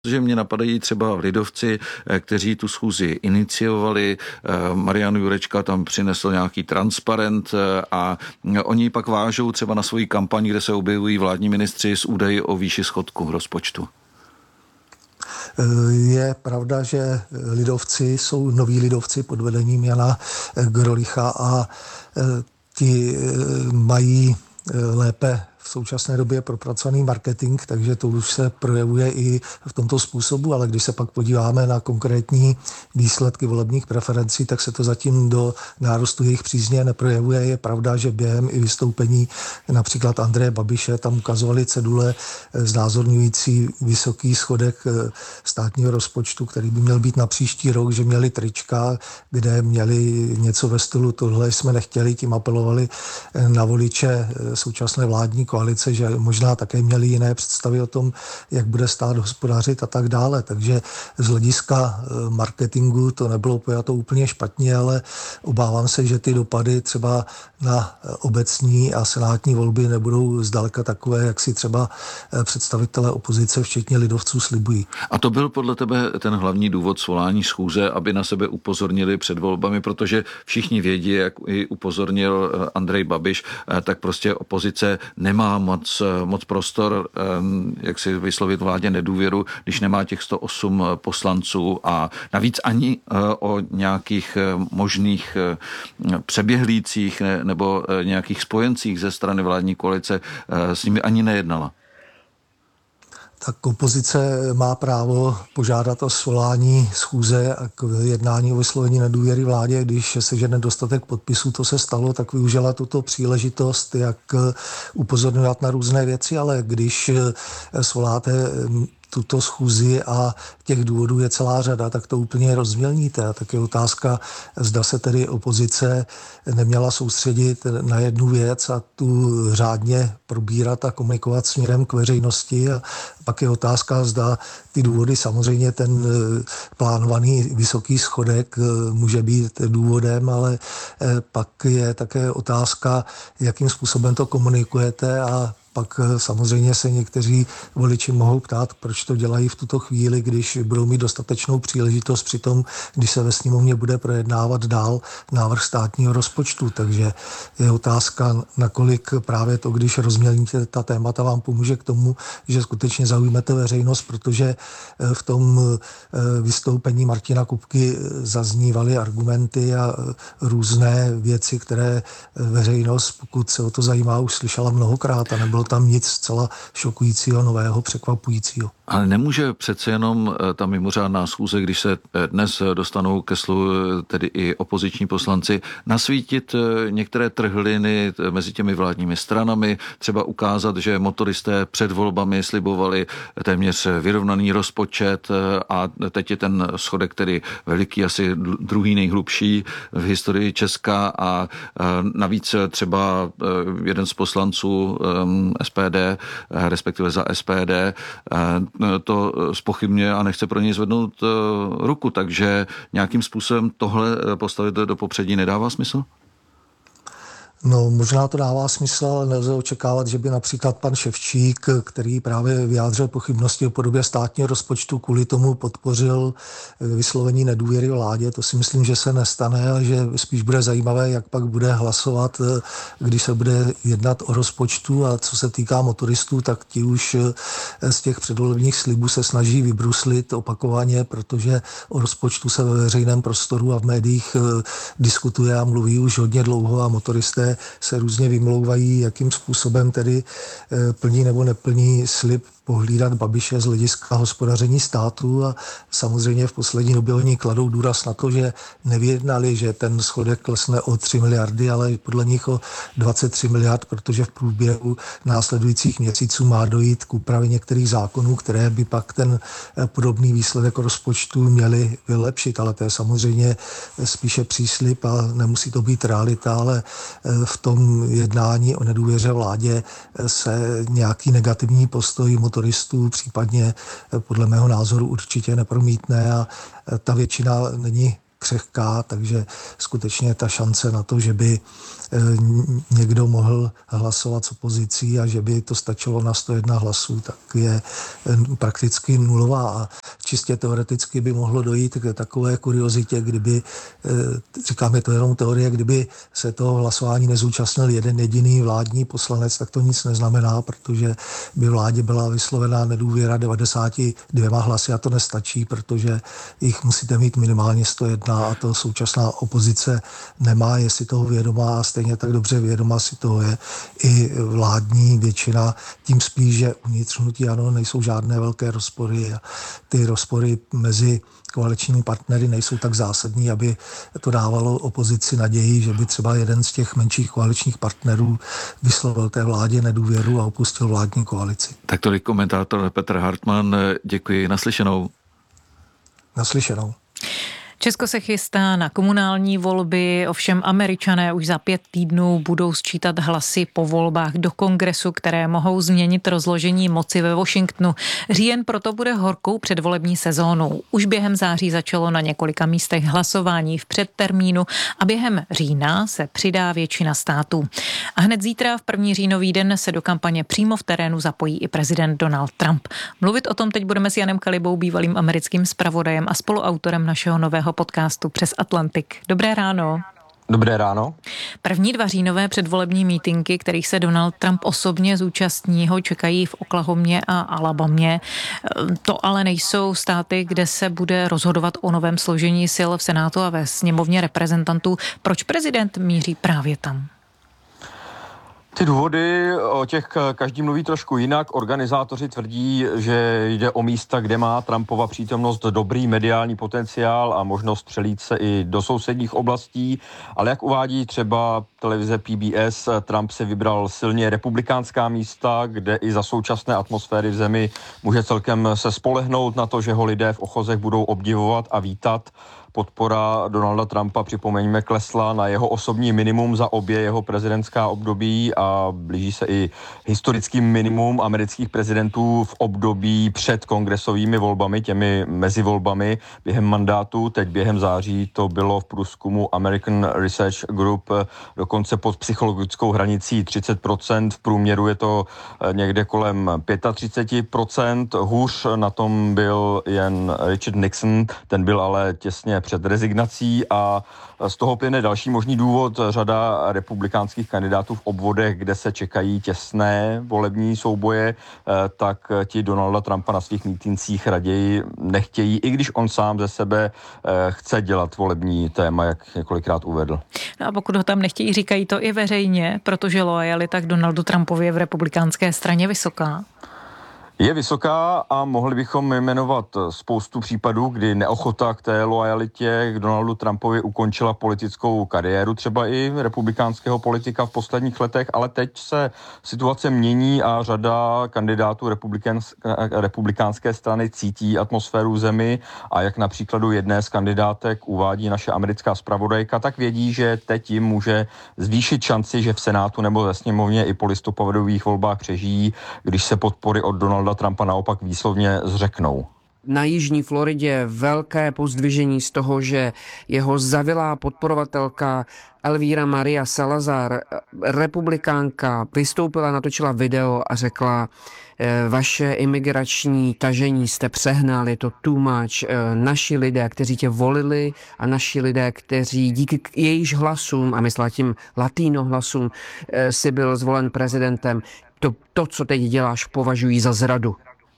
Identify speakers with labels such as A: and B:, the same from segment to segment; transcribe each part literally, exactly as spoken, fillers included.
A: Že mě napadají třeba lidovci, kteří tu schůzi iniciovali. Marian Jurečka tam přinesl nějaký transparent a oni pak vážou třeba na svoji kampaň, kde se objevují vládní ministři s údaji o výši schodku rozpočtu.
B: Je pravda, že lidovci jsou noví lidovci pod vedením Jana Grolicha a ti mají lépe v současné době propracovaný marketing, takže to už se projevuje i v tomto způsobu, ale když se pak podíváme na konkrétní výsledky volebních preferencí, tak se to zatím do nárůstu jejich přízně neprojevuje. Je pravda, že během i vystoupení například Andreje Babiše tam ukazovali cedule znázorňující vysoký schodek státního rozpočtu, který by měl být na příští rok, že měli trička, kde měli něco ve stylu tohle jsme nechtěli, tím apelovali na voliče současné vládní koalice, že možná také měli jiné představy o tom, jak bude stát hospodařit a tak dále. Takže z hlediska marketingu to nebylo pojato úplně špatně, ale obávám se, že ty dopady třeba na obecní a senátní volby nebudou zdaleka takové, jak si třeba představitelé opozice, včetně lidovců, slibují.
A: A to byl podle tebe ten hlavní důvod svolání schůze, aby na sebe upozornili před volbami, protože všichni vědí, jak i upozornil Andrej Babiš, tak prostě opozice nemá moc, moc prostor, jak si vyslovit vládě nedůvěru, když nemá těch sto osm poslanců a navíc ani o nějakých možných přeběhlících nebo nějakých spojencích ze strany vládní koalice s nimi ani nejednala.
B: Tak opozice má právo požádat o svolání schůze a k jednání o vyslovení nedůvěry vládě. Když se žene dostatek podpisů, to se stalo, tak využila tuto příležitost, jak upozorňovat na různé věci, ale když svoláte tuto schůzi a těch důvodů je celá řada, tak to úplně rozmělníte. A tak je otázka, zda se tedy opozice neměla soustředit na jednu věc a tu řádně probírat a komunikovat směrem k veřejnosti. A pak je otázka, zda ty důvody, samozřejmě ten plánovaný vysoký schodek může být důvodem, ale pak je také otázka, jakým způsobem to komunikujete a pak samozřejmě se někteří voliči mohou ptát, proč to dělají v tuto chvíli, když budou mít dostatečnou příležitost při tom, když se ve sněmovně bude projednávat dál návrh státního rozpočtu. Takže je otázka, nakolik právě to, když rozmělníte ta témata, vám pomůže k tomu, že skutečně zaujmete veřejnost, protože v tom vystoupení Martina Kupky zaznívaly argumenty a různé věci, které veřejnost, pokud se o to zajímá, už slyšela mnohokrát a nebylo tam nic zcela šokujícího, nového, překvapujícího.
A: Ale nemůže přece jenom ta mimořádná schůze, když se dnes dostanou ke slovu tedy i opoziční poslanci, nasvítit některé trhliny mezi těmi vládními stranami, třeba ukázat, že motoristé před volbami slibovali téměř vyrovnaný rozpočet a teď je ten schodek tedy veliký, asi druhý nejhlubší v historii Česka a navíc třeba jeden z poslanců S P D, respektive za S P D, to zpochybňuje a nechce pro něj zvednout ruku, takže nějakým způsobem tohle postavit do popředí nedává smysl?
B: No, možná to dává smysl, ale nelze očekávat, že by například pan Ševčík, který právě vyjádřil pochybnosti o podobě státního rozpočtu, kvůli tomu podpořil vyslovení nedůvěry vládě. To si myslím, že se nestane a že spíš bude zajímavé, jak pak bude hlasovat, když se bude jednat o rozpočtu. A co se týká motoristů, tak ti už z těch předvolebních slibů se snaží vybruslit opakovaně, protože o rozpočtu se ve veřejném prostoru a v médiích diskutuje a mluví už hodně dlouho a motoristé se různě vymlouvají, jakým způsobem tedy plní nebo neplní slib pohlídat Babiše z hlediska hospodaření státu a samozřejmě v poslední době oni kladou důraz na to, že nevyjednali, že ten schodek klesne o tři miliardy, ale podle nich o dvacet tři miliard, protože v průběhu následujících měsíců má dojít k úpravě některých zákonů, které by pak ten podobný výsledek rozpočtu měly vylepšit, ale to je samozřejmě spíše příslib a nemusí to být realita, ale v tom jednání o nedůvěře vládě se nějaký negativní postoj motoristů případně podle mého názoru určitě nepromítne a ta většina není křehká, takže skutečně ta šance na to, že by někdo mohl hlasovat s opozicí a že by to stačilo na sto jedna hlasů, tak je prakticky nulová a čistě teoreticky by mohlo dojít k takové kuriozitě, kdyby, říkám, je to jenom teorie, kdyby se toho hlasování nezúčastnil jeden jediný vládní poslanec, tak to nic neznamená, protože by vládě byla vyslovená nedůvěra devadesát dva hlasy a to nestačí, protože jich musíte mít minimálně sto jedna a to současná opozice nemá, je si toho vědomá a stejně tak dobře vědomá si toho je i vládní většina, tím spíš, že uvnitř hnutí ANO nejsou žádné velké rozpory a ty rozpory mezi koaličními partnery nejsou tak zásadní, aby to dávalo opozici naději, že by třeba jeden z těch menších koaličních partnerů vyslovil té vládě nedůvěru a opustil vládní koalici.
A: Tak tolik komentátor Petr Hartmann. Děkuji. Naslyšenou.
B: Naslyšenou.
C: Česko se chystá na komunální volby, ovšem Američané už za pět týdnů budou sčítat hlasy po volbách do kongresu, které mohou změnit rozložení moci ve Washingtonu. Říjen proto bude horkou předvolební sezónou. Už během září začalo na několika místech hlasování v předtermínu a během října se přidá většina států. A hned zítra v první říjnový den se do kampaně přímo v terénu zapojí i prezident Donald Trump. Mluvit o tom teď budeme s Janem Kalibou, bývalým americkým zpravodajem a spoluautorem našeho nového podcastu Přes Atlantik. Dobré ráno.
D: Dobré ráno.
C: První dva říjnové předvolební mítinky, kterých se Donald Trump osobně zúčastní, ho čekají v Oklahomě a Alabamě. To ale nejsou státy, kde se bude rozhodovat o novém složení sil v Senátu a ve sněmovně reprezentantů. Proč prezident míří právě tam?
D: Ty důvody, o těch každý mluví trošku jinak. Organizátoři tvrdí, že jde o místa, kde má Trumpova přítomnost dobrý mediální potenciál a možnost přelít se i do sousedních oblastí, ale jak uvádí třeba televize P B S, Trump si vybral silně republikánská místa, kde i za současné atmosféry v zemi může celkem se spolehnout na to, že ho lidé v ochozech budou obdivovat a vítat. Podpora Donalda Trumpa, připomeňme, klesla na jeho osobní minimum za obě jeho prezidentská období a blíží se i historický minimum amerických prezidentů v období před kongresovými volbami, těmi mezivolbami během mandátu. Teď během září to bylo v průzkumu American Research Group dokonce pod psychologickou hranicí třicet procent. V průměru je to někde kolem třicet pět procent. Hůř na tom byl jen Richard Nixon, ten byl ale těsně před rezignací a z toho plyne další možný důvod. Řada republikánských kandidátů v obvodech, kde se čekají těsné volební souboje, tak ti Donalda Trumpa na svých mítincích raději nechtějí, i když on sám ze sebe chce dělat volební téma, jak několikrát uvedl.
C: No a pokud ho tam nechtějí, říkají to i veřejně, protože loajalita k Donaldu Trumpovi je v republikánské straně vysoká.
D: Je vysoká a mohli bychom jmenovat spoustu případů, kdy neochota k té loajalitě k Donaldu Trumpovi ukončila politickou kariéru, třeba i republikánského politika v posledních letech, ale teď se situace mění a řada kandidátů republikánské strany cítí atmosféru v zemi a jak na příkladu jedné z kandidátek uvádí naše americká zpravodajka, tak vědí, že teď jim může zvýšit šanci, že v Senátu nebo ve sněmovně i po listopadových volbách přežijí, když se podpory od Donalda Trumpa naopak výslovně zřeknou.
E: Na jižní Floridě velké pozdvižení z toho, že jeho zavilá podporovatelka Elvira Maria Salazar, republikánka, vystoupila, natočila video a řekla: vaše imigrační tažení jste přehnal, je to too much. Naši lidé, kteří tě volili a naši lidé, kteří díky jejíž hlasům, a myslela tím latino hlasům, si byl zvolen prezidentem, to, to, co teď děláš, považují za zradu.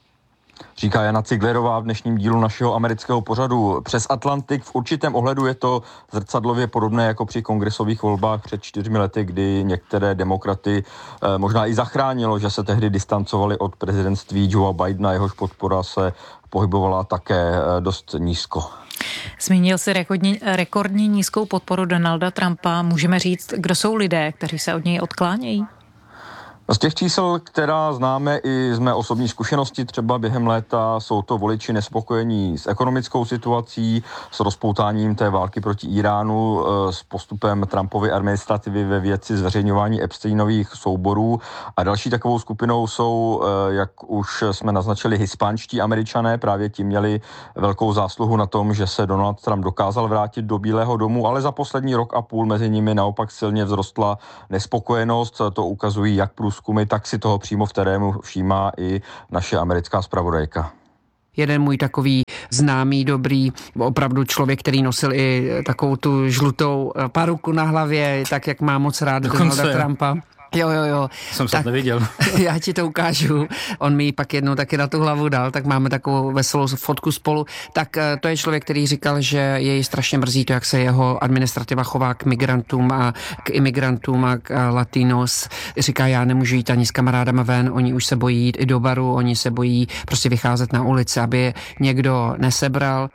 D: Říká Jana Ciglerová v dnešním dílu našeho amerického pořadu Přes Atlantik. V určitém ohledu je to zrcadlově podobné jako při kongresových volbách před čtyřmi lety, kdy některé demokraty eh, možná i zachránilo, že se tehdy distancovali od prezidentství Joea Bidena, jehož podpora se pohybovala také eh, dost nízko.
C: Zmínil si rekordní, rekordní nízkou podporu Donalda Trumpa. Můžeme říct, kdo jsou lidé, kteří se od něj odklánějí?
D: Z těch čísel, která známe i z mé osobní zkušenosti, třeba během léta, jsou to voliči nespokojení s ekonomickou situací, s rozpoutáním té války proti Iránu, s postupem Trumpovy administrativy ve věci zveřejňování Epsteinových souborů. A další takovou skupinou jsou, jak už jsme naznačili, hispánští Američané. Právě ti měli velkou zásluhu na tom, že se Donald Trump dokázal vrátit do Bílého domu, ale za poslední rok a půl mezi nimi naopak silně vzrostla nespokojenost. To ukazují jak průzkumy, tak si toho přímo v terénu všímá i naše americká zpravodajka.
E: Jeden můj takový známý, dobrý, opravdu člověk, který nosil i takovou tu žlutou paruku na hlavě, tak jak má moc rád Donalda Trumpa. Jo, jo, jo.
F: Jsem se neviděl.
E: Já ti to ukážu. On mi pak jednou taky na tu hlavu dal, tak máme takovou veselou fotku spolu. Tak to je člověk, který říkal, že jej strašně mrzí to, jak se jeho administrativa chová k migrantům a k imigrantům a k latinos. Říká, já nemůžu jít ani s kamarádama ven, oni už se bojí jít i do baru, oni se bojí prostě vycházet na ulici, aby je někdo nesebral.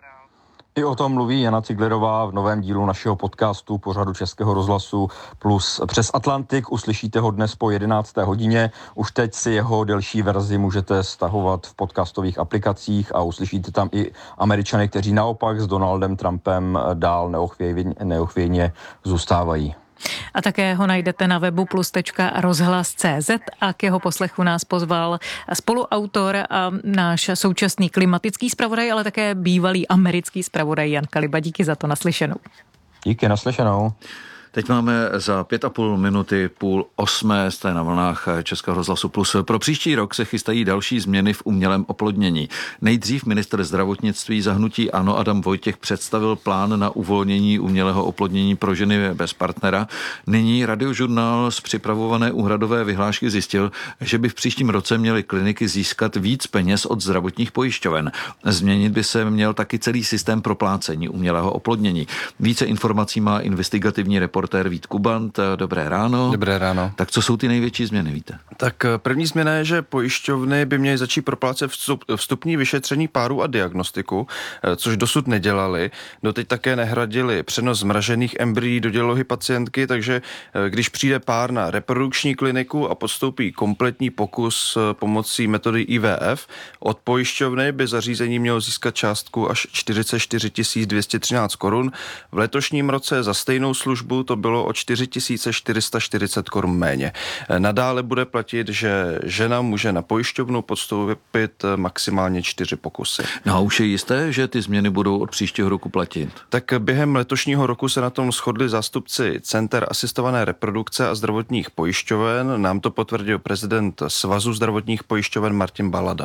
D: I o tom mluví Jana Ciglerová v novém dílu našeho podcastu pořadu Českého rozhlasu Plus přes Atlantik. Uslyšíte ho dnes po jedenácté hodině. Už teď si jeho delší verzi můžete stahovat v podcastových aplikacích a uslyšíte tam i Američany, kteří naopak s Donaldem Trumpem dál neochvějně, neochvějně zůstávají.
C: A také ho najdete na webu plus tečka rozhlas tečka cé zet a k jeho poslechu nás pozval spoluautor a náš současný klimatický zpravodaj, ale také bývalý americký zpravodaj Jan Kaliba. Díky za to, naslyšenou.
D: Díky, naslyšenou.
A: Teď máme za pět a půl minuty půl osmé, jste na vlnách Českého rozhlasu Plus. Pro příští rok se chystají další změny v umělém oplodnění. Nejdřív ministr zdravotnictví za hnutí ANO Adam Vojtěch představil plán na uvolnění umělého oplodnění pro ženy bez partnera. Nyní Radiožurnál z připravované úhradové vyhlášky zjistil, že by v příštím roce měly kliniky získat víc peněz od zdravotních pojišťoven. Změnit by se měl taky celý systém proplácení umělého oplodnění. Více informací má investigativní reportér Vít Kubant. Dobré ráno.
F: Dobré ráno.
A: Tak co jsou ty největší změny, víte?
F: Tak první změna je, že pojišťovny by měly začít proplácet vstup, vstupní vyšetření párů a diagnostiku, což dosud nedělali. Doteď také nehradili přenos zmražených embryí do dělohy pacientky, takže když přijde pár na reprodukční kliniku a podstoupí kompletní pokus pomocí metody í vé ef, od pojišťovny by zařízení mělo získat částku až čtyřicet čtyři tisíc dvě stě třináct korun. V letošním roce za stejnou službu to bylo o čtyři tisíce čtyři sta čtyřicet korun méně. Nadále bude platit, že žena může na pojišťovnu podstoupit maximálně čtyři pokusy.
A: No a už je jisté, že ty změny budou od příštího roku platit?
F: Tak během letošního roku se na tom shodli zástupci Center asistované reprodukce a zdravotních pojišťoven. Nám to potvrdil prezident Svazu zdravotních pojišťoven Martin Balada.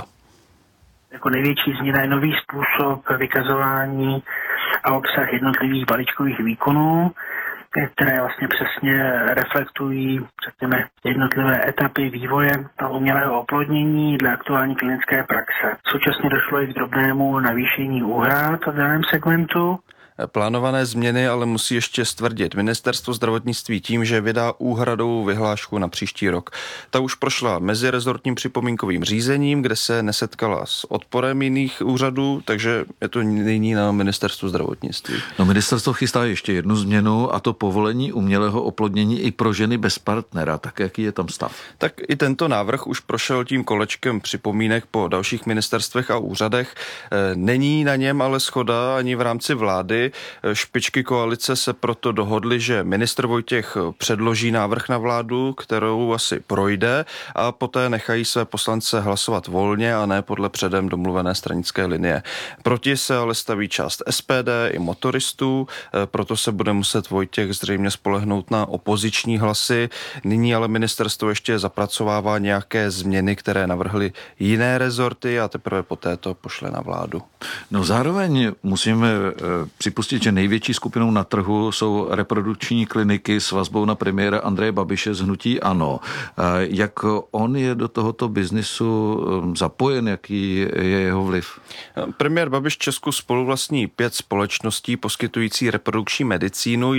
G: Jako největší změna je nový způsob vykazování a obsah jednotlivých balíčkových výkonů, které vlastně přesně reflektují, řekněme, jednotlivé etapy vývoje umělého oplodnění dle aktuální klinické praxe. Současně došlo i k drobnému navýšení úhrad v daném segmentu.
F: Plánované změny ale musí ještě stvrdit Ministerstvo zdravotnictví tím, že vydá úhradovou vyhlášku na příští rok. Ta už prošla mezirezortním připomínkovým řízením, kde se nesetkala s odporem jiných úřadů, takže je to nyní na Ministerstvu zdravotnictví.
A: No, ministerstvo chystá ještě jednu změnu, a to povolení umělého oplodnění i pro ženy bez partnera. Tak jaký je tam stav?
F: Tak i tento návrh už prošel tím kolečkem připomínek po dalších ministerstvech a úřadech. Není na něm ale shoda ani v rámci vlády. Špičky koalice se proto dohodly, že ministr Vojtěch předloží návrh na vládu, kterou asi projde, a poté nechají své poslance hlasovat volně a ne podle předem domluvené stranické linie. Proti se ale staví část es pé dé i motoristů, proto se bude muset Vojtěch zřejmě spolehnout na opoziční hlasy. Nyní ale ministerstvo ještě zapracovává nějaké změny, které navrhly jiné rezorty, a teprve poté to pošle na vládu.
A: No, zároveň musíme připustit, že největší skupinou na trhu jsou reprodukční kliniky s vazbou na premiéra Andreje Babiše z hnutí ANO. Jak on je do tohoto biznisu zapojen, jaký je jeho vliv?
F: Premiér Babiš Česku spoluvlastní pět společností poskytující reprodukční medicínu. Jde o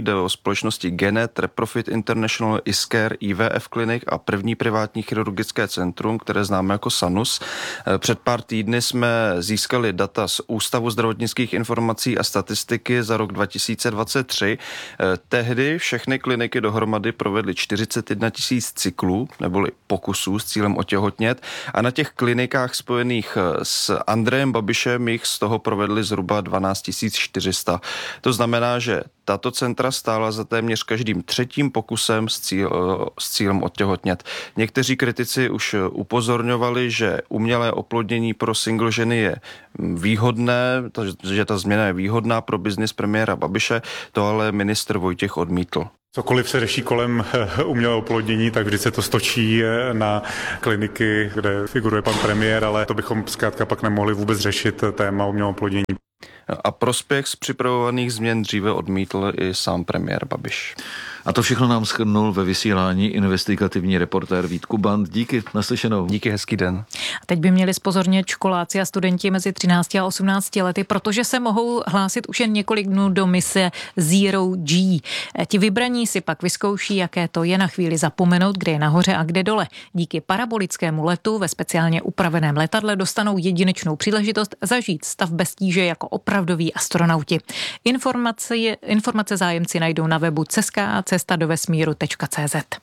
F: společnosti Genet, Reprofit International, Isker, I V F Clinic a první privátní chirurgické centrum, které známe jako Sanus. Před pár týdny jsme získali data z Ústavu zdravotnických informací a statistiky za rok dva tisíce dvacet tři. Tehdy všechny kliniky dohromady provedly čtyřicet jedna tisíc cyklů, neboli pokusů s cílem otěhotnět, a na těch klinikách spojených s Andrejem Babišem jich z toho provedli zhruba dvanáct tisíc čtyři sta. To znamená, že tato centra stála za téměř každým třetím pokusem s, cíl, s cílem otěhotnět. Někteří kritici už upozorňovali, že umělé oplodnění pro single ženy je výhodné, že ta změna je výhodná pro biznis premiéra Babiše, to ale ministr Vojtěch odmítl.
H: Cokoliv se řeší kolem umělého oplodnění, tak vždy se to stočí na kliniky, kde figuruje pan premiér, ale to bychom zkrátka pak nemohli vůbec řešit téma umělého oplodnění.
F: A prospěch z připravovaných změn dříve odmítl i sám premiér Babiš.
A: A to všechno nám shrnul ve vysílání investigativní reportér Vít Kubant. Díky, naslyšenou.
F: Díky, hezký den.
C: A teď by měli zpozornět školáci a studenti mezi třinácti a osmnácti lety, protože se mohou hlásit už jen několik dnů do mise Zero G. Ti vybraní si pak vyzkouší, jaké to je na chvíli zapomenout, kde je nahoře a kde dole. Díky parabolickému letu ve speciálně upraveném letadle dostanou jedinečnou příležitost zažít stav bez tíže jako opravdoví astronauti. Informace, informace zájemci najdou na webu cestka cesta do vesmíru tečka cé zet.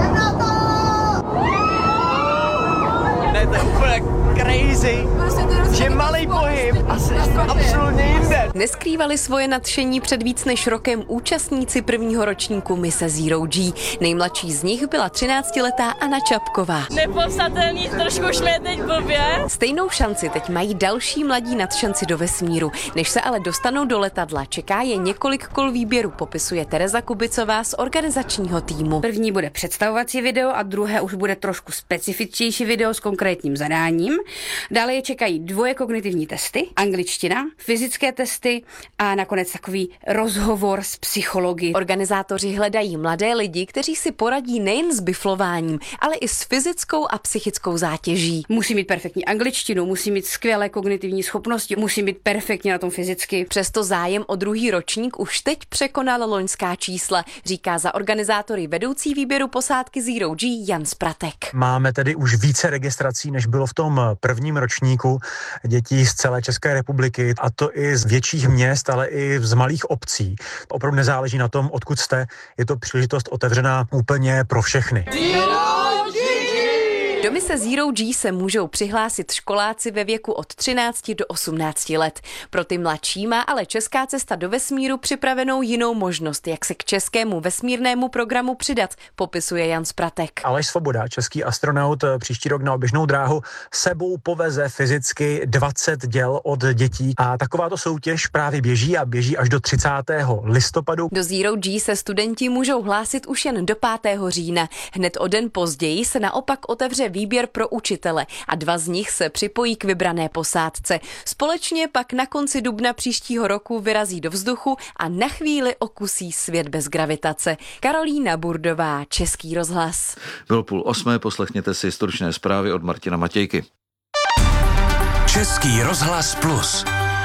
I: Ne, to je úplně crazy, že malej pohyb asi absolutně jinde.
J: Neskrývali svoje nadšení před víc než rokem účastníci prvního ročníku mise Zero G. Nejmladší z nich byla třináctiletá Anna Čapková.
K: Nepopsatelný, trošku už mě teď blbě.
J: Stejnou šanci teď mají další mladí nadšanci do vesmíru. Než se ale dostanou do letadla, čeká je několik kol výběru, popisuje Tereza Kubicová z organizačního týmu.
L: První bude představovací video a druhé už bude trošku specifičtější video s konkrétním zadáním. Dále je čekají dvoje kognitivní testy, angličtina, fyzické testy a nakonec takový rozhovor s psychology.
J: Organizátoři hledají mladé lidi, kteří si poradí nejen s biflováním, ale i s fyzickou a psychickou zátěží.
L: Musí mít perfektní angličtinu, musí mít skvělé kognitivní schopnosti, musí být perfektně na tom fyzicky.
J: Přesto zájem o druhý ročník už teď překonal loňská čísla, říká za organizátory vedoucí výběru posádky Zero G Jan Spratek.
M: Máme tedy už více registrací, než bylo v tom prvním ročníku, dětí z celé České republiky, a to i z větších měst, ale i z malých obcí. Opravdu nezáleží na tom, odkud jste, je to příležitost otevřená úplně pro všechny.
J: Do mise Zero G se můžou přihlásit školáci ve věku od třinácti do osmnácti let. Pro ty mladší má ale Česká cesta do vesmíru připravenou jinou možnost, jak se k českému vesmírnému programu přidat, popisuje Jan Spratek.
M: Aleš Svoboda, český astronaut, příští rok na oběžnou dráhu sebou poveze fyzicky dvacet děl od dětí a takováto soutěž právě běží a běží až do třicátého listopadu.
J: Do Zero G se studenti můžou hlásit už jen do pátého října. Hned o den později se naopak otevře výběr pro učitele a dva z nich se připojí k vybrané posádce. Společně pak na konci dubna příštího roku vyrazí do vzduchu a na chvíli okusí svět bez gravitace. Karolína Burdová, Český rozhlas.
A: Bylo půl osmé, poslechněte si stručné zprávy od Martina Matějky.
N: Český rozhlas plus.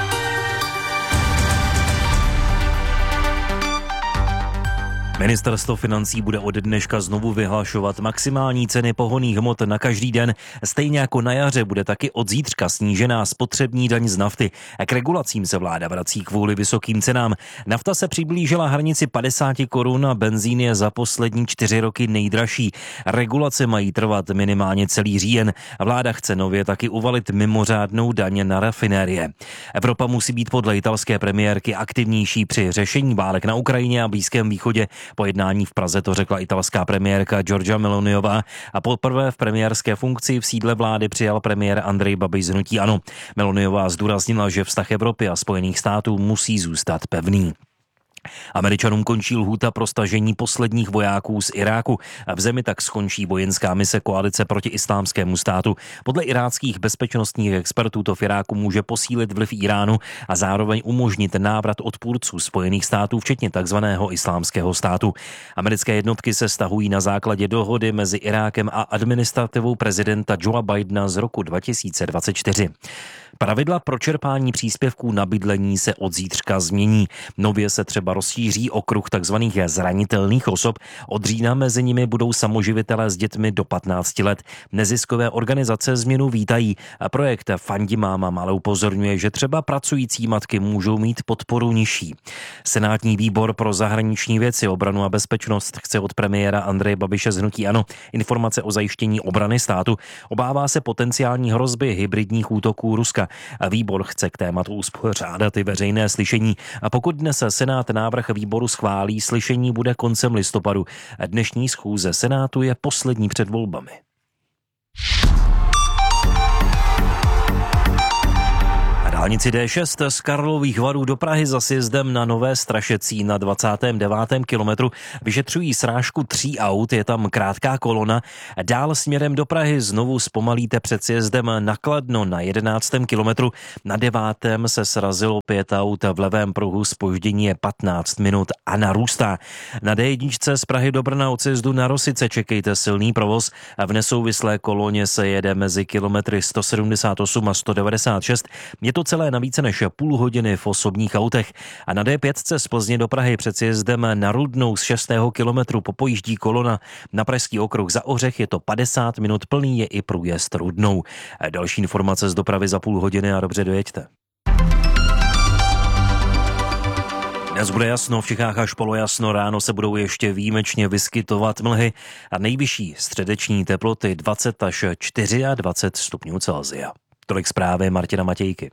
N: Ministerstvo financí bude od dneška znovu vyhlašovat maximální ceny pohonných hmot na každý den. Stejně jako na jaře bude taky od zítřka snížená spotřební daň z nafty. A k regulacím se vláda vrací kvůli vysokým cenám. Nafta se přiblížila hranici padesát korun a benzín je za poslední čtyři roky nejdražší. Regulace mají trvat minimálně celý říjen. Vláda chce nově taky uvalit mimořádnou daň na rafinérie. Evropa musí být podle italské premiérky aktivnější při řešení válek na Ukrajině a Blízkém východě. Po jednání v Praze to řekla italská premiérka Giorgia Meloniová a poprvé v premiérské funkci v sídle vlády přijal premiér Andrej Babiš z hnutí ANO. Meloniová zdůraznila, že vztah Evropy a Spojených států musí zůstat pevný. Američanům končí lhůta pro stažení posledních vojáků z Iráku. V zemi tak skončí vojenská mise koalice proti islámskému státu. Podle iráckých bezpečnostních expertů to v Iráku může posílit vliv Iránu a zároveň umožnit návrat odpůrců Spojených států, včetně takzvaného islámského státu. Americké jednotky se stahují na základě dohody mezi Irákem a administrativou prezidenta Joea Bidena z roku dva tisíce dvacet čtyři. Pravidla pro čerpání příspěvků na bydlení se od zítřka změní. Nově se třeba správa rozšíří okruh takzvaných zranitelných osob. Od října mezi nimi budou samoživitelé s dětmi do patnácti let. Neziskové organizace změnu vítají. Projekt Fandi mámam ale upozorňuje, že třeba pracující matky můžou mít podporu nižší. Senátní výbor pro zahraniční věci, obranu a bezpečnost chce od premiéra Andreje Babiše z hnutí ANO informace o zajištění obrany státu. Obává se potenciální hrozby hybridních útoků Ruska. Výbor chce k tématu uspořádat i veřejné slyšení. A pokud dnes Senát návrh výboru schválí, slyšení bude koncem listopadu. Dnešní schůze Senátu je poslední před volbami. Dálnici D šest z Karlových Varů do Prahy za sjezdem na Nové Strašecí na dvacátém devátém kilometru vyšetřují srážku tří aut, je tam krátká kolona. Dál směrem do Prahy znovu zpomalíte před sjezdem na Kladno na jedenáctém kilometru. Na devátém se srazilo pět aut, v levém pruhu zpoždění je patnáct minut a narůstá. Na D jedna z Prahy do Brna od sjezdu na Rosice čekejte silný provoz a v nesouvislé koloně se jede mezi kilometry sto sedmdesát osm a sto devadesát šest. Je to celé na více než půl hodiny v osobních autech. A na D pět z Plzně do Prahy před sjezdem na Rudnou z šestého kilometru popojíždí kolona. Na Pražský okruh za Ořech je to padesát minut, plný je i průjezd Rudnou. Další informace z dopravy za půl hodiny a dobře dojeďte. Dnes bude jasno, v Čechách až polojasno, ráno se budou ještě výjimečně vyskytovat mlhy a nejvyšší středeční teploty dvacet až dvacet čtyři stupňů Celsia. Tolik zprávy Martina Matějky.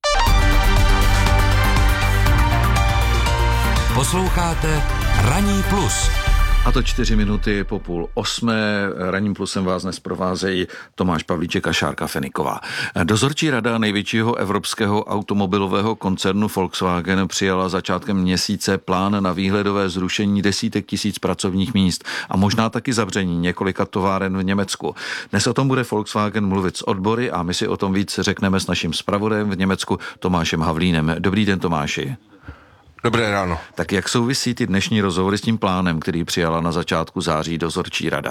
O: Posloucháte Ranní plus.
A: A to čtyři minuty po půl osmé. Ranním plusem vás dnes provázejí Tomáš Pavlíček a Šárka Feniková. Dozorčí rada největšího evropského automobilového koncernu Volkswagen přijala začátkem měsíce plán na výhledové zrušení desítek tisíc pracovních míst a možná taky zavření několika továren v Německu. Dnes o tom bude Volkswagen mluvit s odbory a my si o tom víc řekneme s naším zpravodajem v Německu Tomášem Havlínem. Dobrý den, Tomáši.
P: Dobré ráno.
A: Tak jak souvisí ty dnešní rozhovory s tím plánem, který přijala na začátku září dozorčí rada?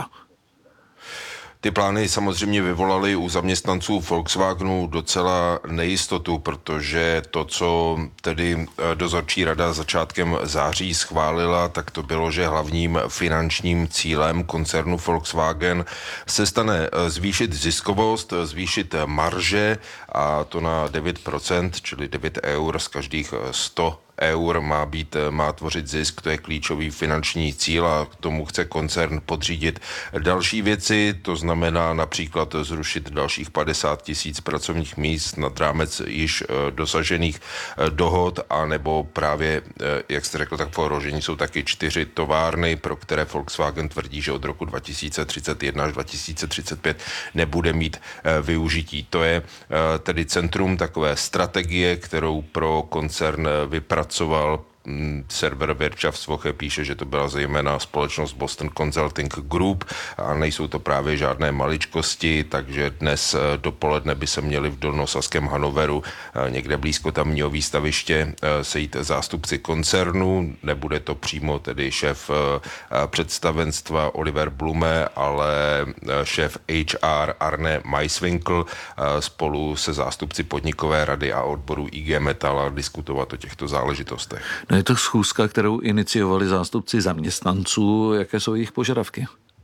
P: Ty plány samozřejmě vyvolaly u zaměstnanců Volkswagenu docela nejistotu, protože to, co tedy dozorčí rada začátkem září schválila, tak to bylo, že hlavním finančním cílem koncernu Volkswagen se stane zvýšit ziskovost, zvýšit marže a to na devět procent, čili devět eur z každých sto eur má být, má tvořit zisk, to je klíčový finanční cíl a k tomu chce koncern podřídit další věci, to znamená například zrušit dalších padesát tisíc pracovních míst nad rámec již dosažených dohod, a nebo právě, jak jste řekl, tak v ohrožení jsou taky čtyři továrny, pro které Volkswagen tvrdí, že od roku dva tisíce třicet jedna až dva tisíce třicet pět nebude mít využití. To je tedy centrum takové strategie, kterou pro koncern vypracoval pracoval server Wirtschaftswoche, píše, že to byla zejména společnost Boston Consulting Group a nejsou to právě žádné maličkosti, takže dnes dopoledne by se měli v Dolnosaském Hanoveru někde blízko tamního výstaviště sejít zástupci koncernu. Nebude to přímo tedy šéf představenstva Oliver Blume, ale šéf H R Arne Maiswinkel spolu se zástupci podnikové rady a odboru I G Metall diskutovat o těchto záležitostech.
A: No je to schůzka, kterou iniciovali zástupci zaměstnanců. Jaké jsou jejich požadavky?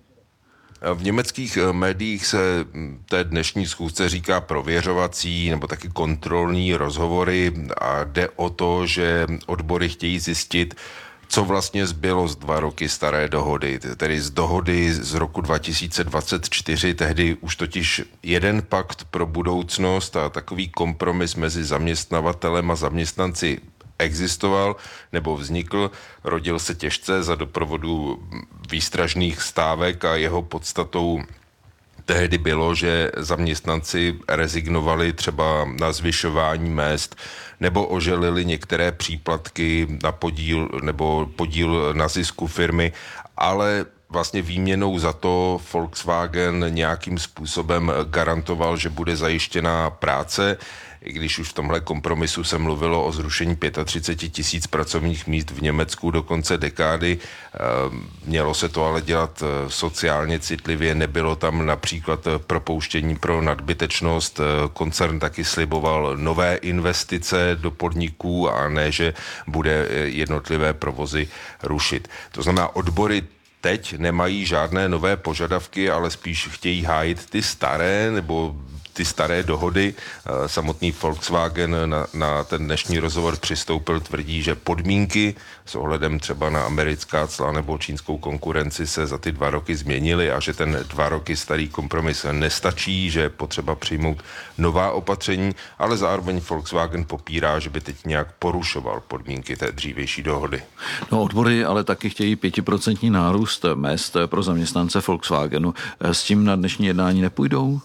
P: V německých médiích se té dnešní schůzce říká prověřovací nebo taky kontrolní rozhovory a jde o to, že odbory chtějí zjistit, co vlastně zbylo z dva roky staré dohody, tedy z dohody z roku dva tisíce dvacet čtyři, tehdy už totiž jeden pakt pro budoucnost a takový kompromis mezi zaměstnavatelem a zaměstnanci existoval nebo vznikl, rodil se těžce za doprovodu výstražných stávek a jeho podstatou tehdy bylo, že zaměstnanci rezignovali třeba na zvyšování mezd nebo oželili některé příplatky na podíl nebo podíl na zisku firmy, ale vlastně výměnou za to Volkswagen nějakým způsobem garantoval, že bude zajištěná práce. i když už v tomhle kompromisu se mluvilo o zrušení třicet pět tisíc pracovních míst v Německu do konce dekády. Mělo se to ale dělat sociálně citlivě, nebylo tam například propouštění pro nadbytečnost. Koncern taky sliboval nové investice do podniků a ne, že bude jednotlivé provozy rušit. To znamená, odbory teď nemají žádné nové požadavky, ale spíš chtějí hájit ty staré nebo ty staré dohody. Samotný Volkswagen na, na ten dnešní rozhovor přistoupil, tvrdí, že podmínky s ohledem třeba na americká cla nebo čínskou konkurenci se za ty dva roky změnily a že ten dva roky starý kompromis nestačí, že je potřeba přijmout nová opatření, ale zároveň Volkswagen popírá, že by teď nějak porušoval podmínky té dřívější dohody.
A: No, odbory ale taky chtějí pětiprocentní nárůst mezd pro zaměstnance Volkswagenu. S tím na dnešní jednání nepůjdou?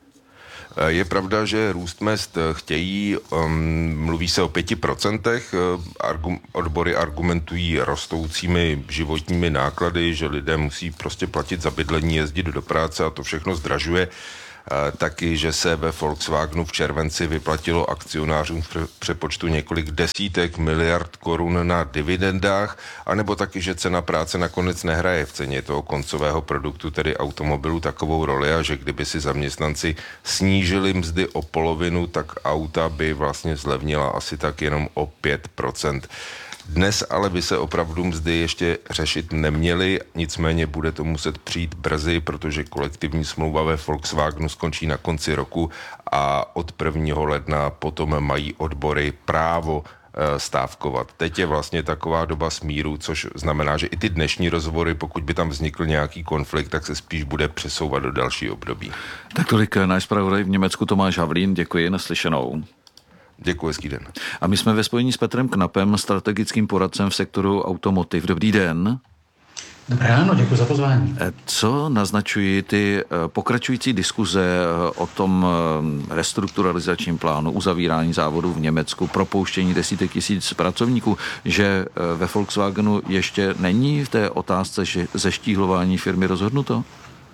P: Je pravda, že růst mezd chtějí, um, mluví se o pěti procentech, Argum, odbory argumentují rostoucími životními náklady, že lidé musí prostě platit za bydlení, jezdit do práce a to všechno zdražuje. Taky, že se ve Volkswagenu v červenci vyplatilo akcionářům v přepočtu několik desítek miliard korun na dividendách, anebo taky, že cena práce nakonec nehraje v ceně toho koncového produktu, tedy automobilu, takovou roli a že kdyby si zaměstnanci snížili mzdy o polovinu, tak auta by vlastně zlevnila asi tak jenom o pět procent. Dnes ale by se opravdu mzdy ještě řešit neměly, nicméně bude to muset přijít brzy, protože kolektivní smlouva ve Volkswagenu skončí na konci roku a od prvního ledna potom mají odbory právo stávkovat. Teď je vlastně taková doba smíru, což znamená, že i ty dnešní rozhovory, pokud by tam vznikl nějaký konflikt, tak se spíš bude přesouvat do další období.
A: Tak tolik náš zpravodaj v Německu Tomáš Havlín, děkuji, naslyšenou.
P: Děkuji, hezký den.
A: A my jsme ve spojení s Petrem Knapem, strategickým poradcem v sektoru automotiv. Dobrý den.
Q: Dobré ráno, děkuji za pozvání.
A: Co naznačují ty pokračující diskuze o tom restrukturalizačním plánu, uzavírání závodů v Německu, propouštění desítek tisíc pracovníků, že ve Volkswagenu ještě není v té otázce že zeštíhlování firmy rozhodnuto?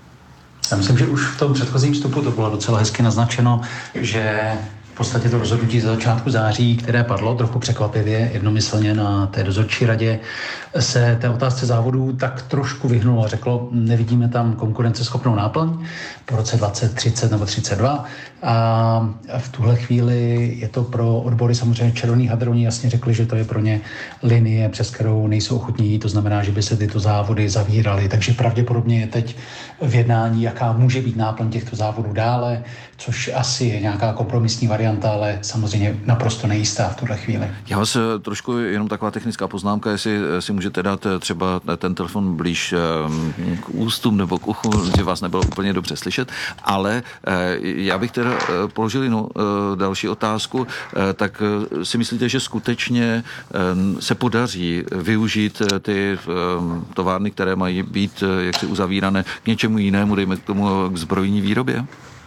Q: Já myslím, že už v tom předchozím vstupu to bylo docela hezky naznačeno, že v podstatě to rozhodnutí za začátku září, které padlo trochu překvapivě, jednomyslně na té dozorčí radě, se té otázce závodů tak trošku vyhnulo a řeklo, nevidíme tam konkurenceschopnou náplň po roce dvacet třicet nebo třicet dva a v tuhle chvíli je to pro odbory samozřejmě červený hadr, oni jasně řekli, že to je pro ně linie, přes kterou nejsou ochotní jít, to znamená, že by se tyto závody zavíraly, takže pravděpodobně je teď v jednání, jaká může být náplň těchto závodů dále, což asi je nějaká kompromisní varianta, ale samozřejmě naprosto nejistá v tuhle chvíli.
A: Já vás trošku, jenom taková technická poznámka, jestli si můžete dát třeba ten telefon blíž k ústům nebo k uchu, že vás nebylo úplně dobře slyšet, ale já bych teda položil jinou další otázku, tak si myslíte, že skutečně se podaří využít ty továrny, které mají být jaksi uzavírané k něčemu jinému, dejme k tomu k zbrojní výrobě?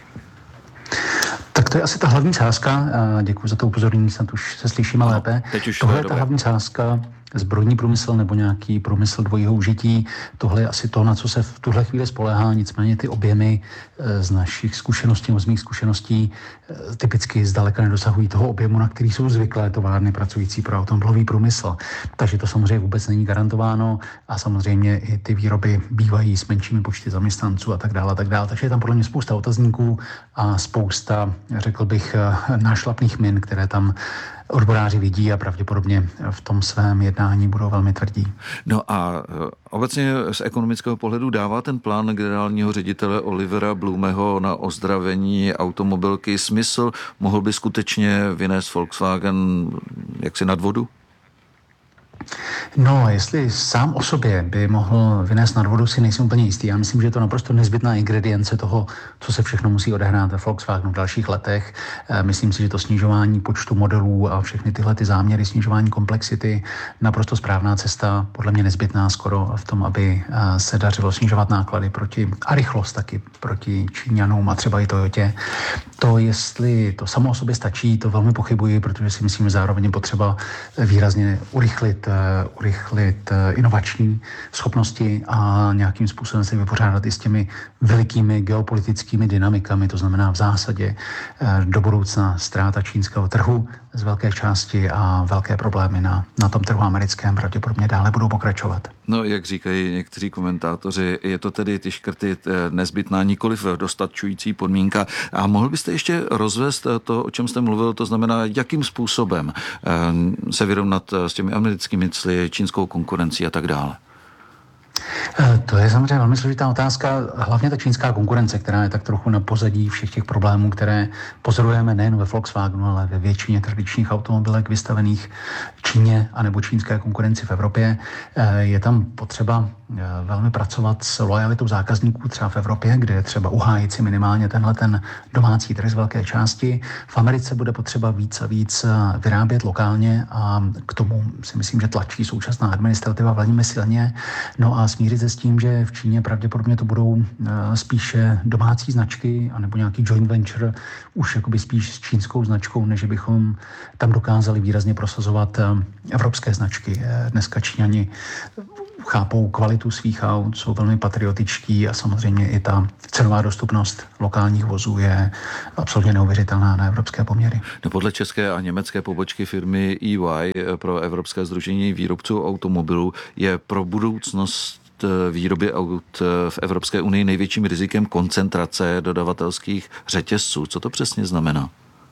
Q: Tak to je asi ta hlavní sázka. Děkuji za to upozornění, snad už se slyšíme no, lépe. Tohle je ta hlavní sázka, zbrojní průmysl nebo nějaký průmysl dvojího užití. Tohle je asi to, na co se v tuhle chvíli spoléhá. Nicméně ty objemy z našich zkušeností, z mých zkušeností typicky zdaleka nedosahují toho objemu, na který jsou zvyklé továrny pracující pro automobilový průmysl. Takže to samozřejmě vůbec není garantováno a samozřejmě i ty výroby bývají s menšími počty zaměstnanců a tak dále, a tak dále. Takže je tam podle mě spousta otazníků a spousta, řekl bych, nášlapných min, které tam odboráři vidí a pravděpodobně v tom svém jednání budou velmi tvrdí.
A: No a obecně z ekonomického pohledu dává ten plán generálního ředitele Olivera Blumeho na ozdravení automobilky smysl? Mohl by skutečně vynést Volkswagen jaksi nad vodu?
Q: No, jestli sám o sobě by mohl vynést nad vodu, si nejsem úplně jistý. Já myslím, že je to naprosto nezbytná ingredience toho, co se všechno musí odehrát ve Volkswagenu v dalších letech. Myslím si, že to snižování počtu modelů a všechny tyhle ty záměry, snižování komplexity, naprosto správná cesta, podle mě nezbytná skoro v tom, aby se dařilo snižovat náklady proti, a rychlost taky proti Číňanům a třeba i Toyotě. To, jestli to samo o sobě stačí, to velmi pochybuji, protože si myslím, že zároveň je potřeba výrazně urychlit urychlit inovační schopnosti a nějakým způsobem se vypořádat i s těmi velikými geopolitickými dynamikami. To znamená v zásadě do budoucna ztráta čínského trhu z velké části a velké problémy na, na tom trhu americkém pravděpodobně dále budou pokračovat.
A: No, jak říkají někteří komentátoři, je to tedy ty škrty nezbytná, nikoliv dostačující podmínka. A mohl byste ještě rozvést to, o čem jste mluvil, to znamená, jakým způsobem se vyrovnat s těmi americkými cly, čínskou konkurencí a tak dále?
Q: To je samozřejmě velmi složitá otázka, hlavně ta čínská konkurence, která je tak trochu na pozadí všech těch problémů, které pozorujeme nejen ve Volkswagenu, ale ve většině tradičních automobilek vystavených Číně anebo čínské konkurenci v Evropě. Je tam potřeba velmi pracovat s lojalitou zákazníků třeba v Evropě, kde je třeba uhájit si minimálně tenhle ten domácí trh z velké části. V Americe bude potřeba víc a víc vyrábět lokálně a k tomu si myslím, že tlačí současná administrativa velmi silně. No a smířit se s tím, že v Číně pravděpodobně to budou spíše domácí značky anebo nějaký joint venture už jakoby spíš s čínskou značkou, než bychom tam dokázali výrazně prosazovat evropské značky. Dneska Číňani chápou kvalitu svých aut, jsou velmi patriotičtí a samozřejmě i ta cenová dostupnost lokálních vozů je absolutně neuvěřitelná na evropské poměry.
A: No, podle české a německé pobočky firmy E Y pro Evropské sdružení výrobců automobilů je pro budoucnost výroby aut v Evropské unii největším rizikem koncentrace dodavatelských řetězců. Co to přesně znamená?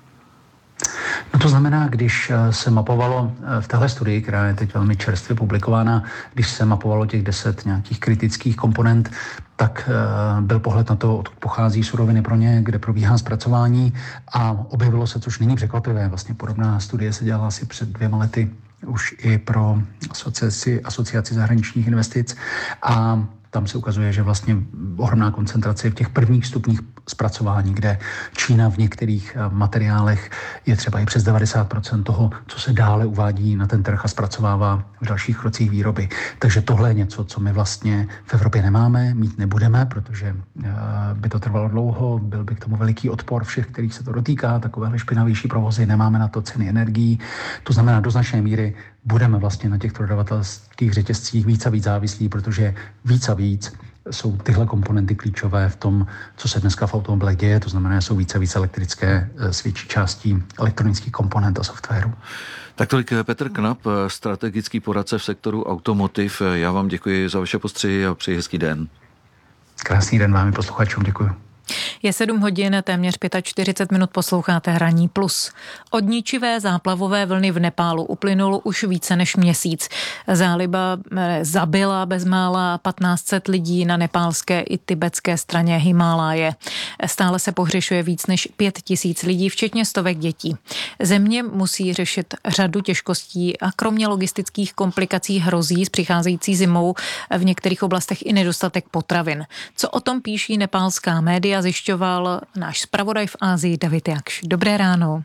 Q: No to znamená, když se mapovalo v téhle studii, která je teď velmi čerstvě publikována, když se mapovalo těch deset nějakých kritických komponent, tak byl pohled na to, odkud pochází suroviny pro ně, kde probíhá zpracování a objevilo se, což není překvapivé. Vlastně podobná studie se dělala asi před dvěma lety už i pro asociaci, asociaci zahraničních investic a tam se ukazuje, že vlastně ohromná koncentrace je v těch prvních stupních zpracování, kde Čína v některých materiálech je třeba i přes devadesát procent toho, co se dále uvádí na ten trh a zpracovává v dalších krocích výroby. Takže tohle je něco, co my vlastně v Evropě nemáme, mít nebudeme, protože by to trvalo dlouho, byl by k tomu veliký odpor všech, kterých se to dotýká, takovéhle špinavější provozy, nemáme na to ceny energií. To znamená, do značné míry budeme vlastně na těch dodavatelských řetězcích víc a víc závislí, protože víc a víc jsou tyhle komponenty klíčové v tom, co se dneska v automobilech děje, to znamená, jsou více a více elektrické s větší částí elektronických komponent a softwaru.
A: Tak tolik Petr Knap, strategický poradce v sektoru automotiv. Já vám děkuji za vaše postřehy a přeji hezký den.
Q: Krásný den vám i posluchačům, děkuji.
C: Je sedm hodin, téměř čtyřicet pět minut posloucháte Hraní plus. Od ničivé záplavové vlny v Nepálu uplynulo už více než měsíc. Záliba zabila bezmála patnáct set lidí na nepálské i tibetské straně Himálaje. Stále se pohřešuje víc než pět tisíc lidí, včetně stovek dětí. Země musí řešit řadu těžkostí a kromě logistických komplikací hrozí s přicházející zimou v některých oblastech i nedostatek potravin. Co o tom píší nepálská média, zjišťoval náš zpravodaj v Asii David Jakš. Dobré ráno.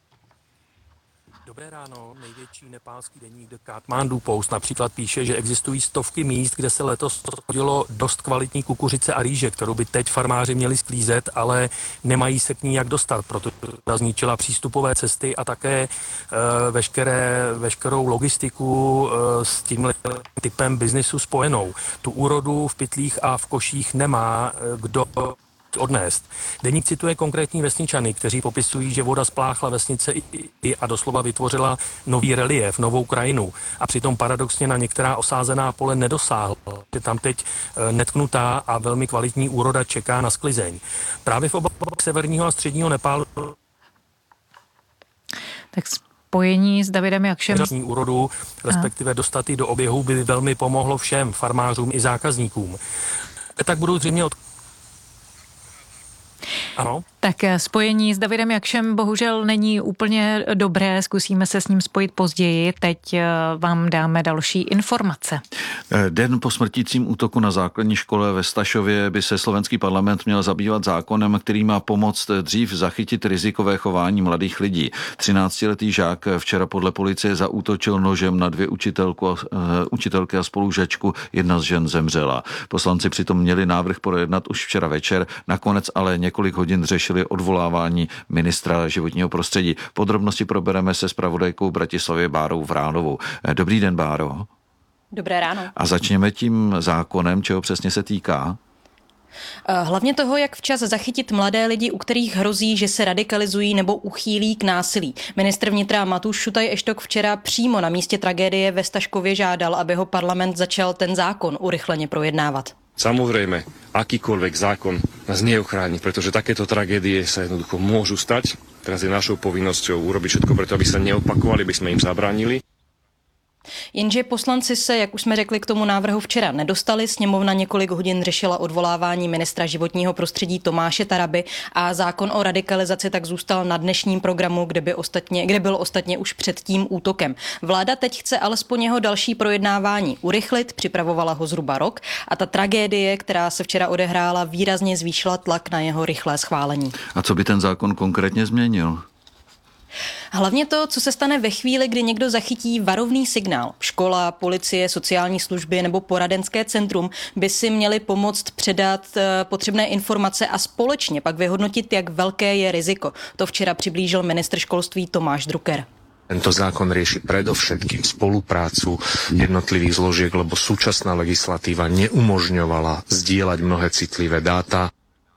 R: Dobré ráno. Největší nepálský deník The Kathmandu Post například píše, že existují stovky míst, kde se letos rodilo dost kvalitní kukuřice a rýže, kterou by teď farmáři měli sklízet, ale nemají se k ní jak dostat, protože zničila přístupové cesty a také e, veškeré, veškerou logistiku e, s tímhle typem biznisu spojenou. Tu úrodu v pytlích a v koších nemá e, kdo odnést. Deník cituje konkrétní vesničany, kteří popisují, že voda spláchla vesnice i a doslova vytvořila nový relief, novou krajinu. A přitom paradoxně na některá osázená pole nedosáhla. Je tam teď netknutá a velmi kvalitní úroda čeká na sklizeň. Právě v oblastech severního a středního Nepálu
C: tak spojení s Davidem Jakšem.
R: Úrodu, respektive dostat ji do oběhu, by velmi pomohlo všem farmářům i zákazníkům. Tak budou zřejmě od Ano.
C: Tak spojení s Davidem Jakšem bohužel není úplně dobré, zkusíme se s ním spojit později, teď vám dáme další informace.
A: Den po smrtícím útoku na základní škole ve Stašově by se slovenský parlament měl zabývat zákonem, který má pomoct dřív zachytit rizikové chování mladých lidí. třináctiletý žák včera podle policie zaútočil nožem na dvě učitelku, uh, učitelky a spolužačku, jedna z žen zemřela. Poslanci přitom měli návrh projednat už včera večer, nakonec ale několik hodin řešili odvolávání ministra životního prostředí. Podrobnosti probereme se zpravodajkou Bratislavě Bárou Vránovou. Dobrý den, Báro.
S: Dobré ráno.
A: A začněme tím zákonem, čeho přesně se týká.
S: Hlavně toho, jak včas zachytit mladé lidi, u kterých hrozí, že se radikalizují nebo uchýlí k násilí. Ministr vnitra Matúš Šutaj Eštok včera přímo na místě tragédie ve Staškově žádal, aby ho parlament začal ten zákon urychleně projednávat.
T: Samozrejme, akýkoľvek zákon nás neochráni, pretože takéto tragédie sa jednoducho môžu stať. Teraz je našou povinnosťou urobiť všetko preto, aby sa neopakovali, aby sme im zabránili.
S: Jenže poslanci se, jak už jsme řekli, k tomu návrhu včera nedostali. Sněmovna několik hodin řešila odvolávání ministra životního prostředí Tomáše Taraby a zákon o radikalizaci tak zůstal na dnešním programu, kde, by ostatně, kde byl ostatně už před tím útokem. Vláda teď chce alespoň jeho další projednávání urychlit, připravovala ho zhruba rok a ta tragédie, která se včera odehrála, výrazně zvýšila tlak na jeho rychlé schválení.
A: A co by ten zákon konkrétně změnil?
S: Hlavně to, co se stane ve chvíli, kdy někdo zachytí varovný signál. Škola, policie, sociální služby nebo poradenské centrum by si měli pomoct předat potřebné informace a společně pak vyhodnotit, jak velké je riziko. To včera přiblížil ministr školství Tomáš Drucker.
T: Tento zákon rieši predovšetkým spoluprácu jednotlivých zložiek, lebo súčasná legislatíva neumožňovala zdieľať mnohé citlivé dáta.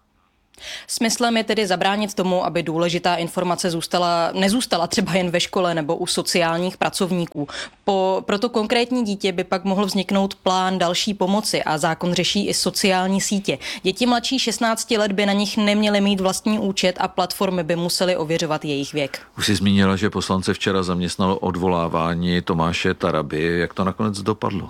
S: Smyslem je tedy zabránit tomu, aby důležitá informace zůstala, nezůstala třeba jen ve škole nebo u sociálních pracovníků. Po, pro to konkrétní dítě by pak mohl vzniknout plán další pomoci a zákon řeší i sociální sítě. Děti mladší šestnácti let by na nich neměly mít vlastní účet a platformy by musely ověřovat jejich věk.
A: Už jsi zmínila, že poslance včera zaměstnalo odvolávání Tomáše Taraby. Jak to nakonec dopadlo?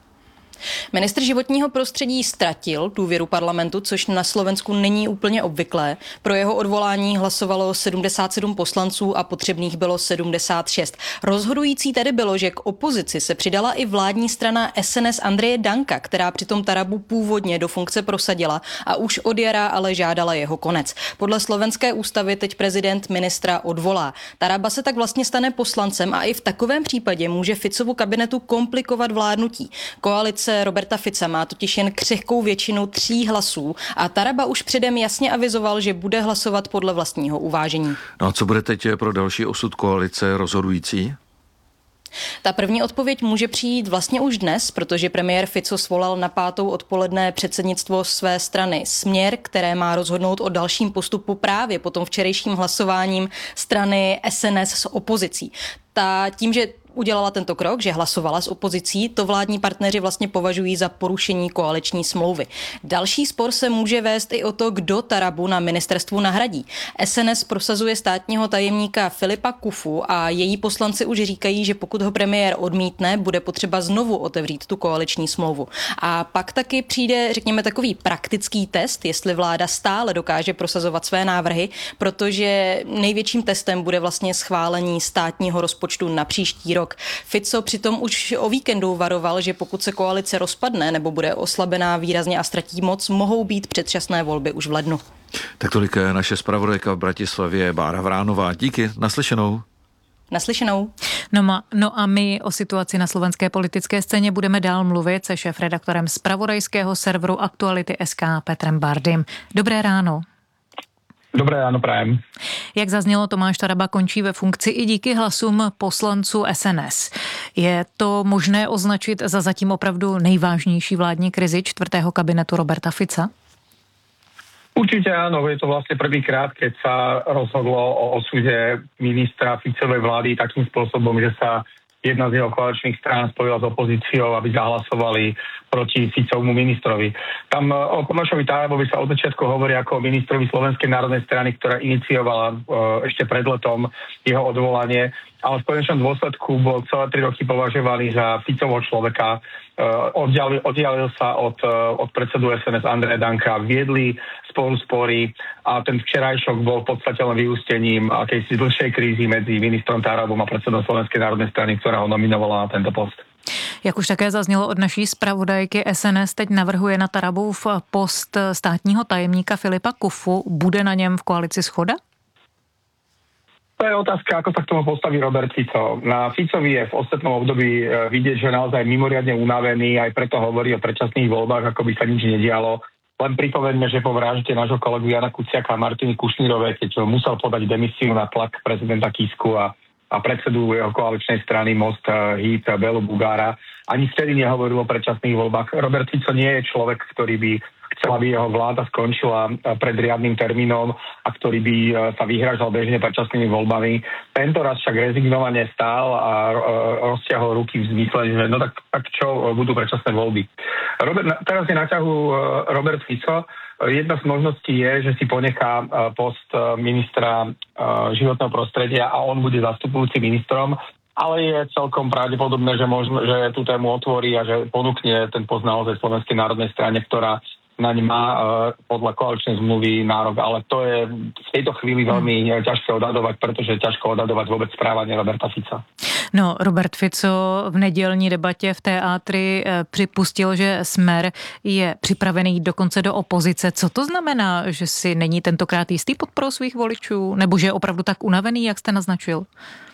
S: Ministr životního prostředí ztratil důvěru parlamentu, což na Slovensku není úplně obvyklé. Pro jeho odvolání hlasovalo sedmdesát sedm poslanců a potřebných bylo sedmdesát šest. Rozhodující tedy bylo, že k opozici se přidala i vládní strana S N S Andreje Danka, která přitom Tarabu původně do funkce prosadila a už od jara ale žádala jeho konec. Podle slovenské ústavy teď prezident ministra odvolá. Taraba se tak vlastně stane poslancem a i v takovém případě může Ficovu kabinetu komplikovat vládnutí. Koalice Roberta Fica má totiž jen křehkou většinu tří hlasů a Taraba už předem jasně avizoval, že bude hlasovat podle vlastního uvážení.
A: No a co bude teď pro další osud koalice rozhodující?
S: Ta první odpověď může přijít vlastně už dnes, protože premiér Fico svolal na pátou odpoledne předsednictvo své strany Směr, které má rozhodnout o dalším postupu právě po tom včerejším hlasováním strany S N S s opozicí. Ta tím, že udělala tento krok, že hlasovala s opozicí, to vládní partneři vlastně považují za porušení koaliční smlouvy. Další spor se může vést i o to, kdo Tarabu na ministerstvu nahradí. S N S prosazuje státního tajemníka Filipa Kufu a její poslanci už říkají, že pokud ho premiér odmítne, bude potřeba znovu otevřít tu koaliční smlouvu. A pak taky přijde, řekněme, takový praktický test, jestli vláda stále dokáže prosazovat své návrhy, protože největším testem bude vlastně schválení státního rozpočtu na příští rok. Fico přitom už o víkendu varoval, že pokud se koalice rozpadne nebo bude oslabená výrazně a ztratí moc, mohou být předčasné volby už v lednu.
A: Tak tolik naše zpravodajka v Bratislavě Bára Vránová. Díky, naslyšenou.
S: Naslyšenou.
C: No, ma, no a my o situaci na slovenské politické scéně budeme dál mluvit se šéfredaktorem zpravodajského serveru Aktuality tečka es ká Petrem Bardym. Dobré ráno.
U: Dobré ráno, prajem.
C: Jak zaznělo, Tomáš Taraba končí ve funkci i díky hlasům poslanců S N S. Je to možné označit za zatím opravdu nejvážnější vládní krizi čtvrtého kabinetu Roberta Fica?
U: Určite áno, je to vlastne prvýkrát, keď sa rozhodlo o osude ministra Ficovej vlády takým spôsobom, že sa jedna z jeho koaličných strán spojila s opozíciou, aby zahlasovali proti Ficovmu ministrovi. Tam o Tomášovi Tarabovi sa od začiatku hovorí ako o ministrovi Slovenskej národnej strany, ktorá iniciovala uh, ešte pred letom jeho odvolanie, ale v konečnom dôsledku bol celé tri roky považovaný za Ficovho človeka. Uh, oddialil, oddialil sa od, uh, od predsedu S N S Andreja Danka, viedli spolu spory a ten včerajšok bol v podstate len vyústením akejsi dlhšej krízy medzi ministrom Tarabom a predsedom Slovenskej národnej strany, ktorá ho nominovala na tento post.
C: Jak už také zaznělo od naší zpravodajky, es en es teď navrhuje na Tarabův post státního tajemníka Filipa Kufu. Bude na něm v koalici shoda?
U: To je otázka, ako sa k tomu postaví Robert Fico. Na Ficovi je v ostatnom období vidieť, že je naozaj mimoriadne unavený, aj preto hovorí o predčasných voľbách, ako by sa nič nedialo. Len pripomeňme, že po vražde nášho kolegu Jana Kuciaka a Martiny Kušnírovej, keď musel podať demisiu na tlak prezidenta Kisku a, a predsedu jeho koaličnej strany Most Híd Bélu Bugára, ani vtedy nehovoril o predčasných voľbách. Robert Fico nie je človek, ktorý by chcel, aby jeho vláda skončila pred riadnym termínom a ktorý by sa vyhražal bežne predčasnými voľbami. Tento raz však rezignovane stál a rozťahol ruky v zmysle, že no tak, tak čo budú predčasné voľby. Robert, teraz je na ťahu Robert Fico. Jedna z možností je, že si ponechá post ministra životného prostredia a on bude zastupujúci ministrom, ale je celkom pravdepodobné, že, možno, že tú tému otvorí a že ponúkne ten post naozaj Slovenskej národnej strane, ktorá naň má uh, podľa koaličnej zmluvy nárok, ale to je v tejto chvíli veľmi ťažké odhadovať, pretože je ťažko odhadovať vôbec správanie Roberta Fica.
C: No, Robert Fico v nedělní debatě v teátri připustil, že Smer je připravený dokonce do opozice. Co to znamená, že si není tentokrát jistý podporou svých voličů? Nebo že je opravdu tak unavený, jak jste naznačil?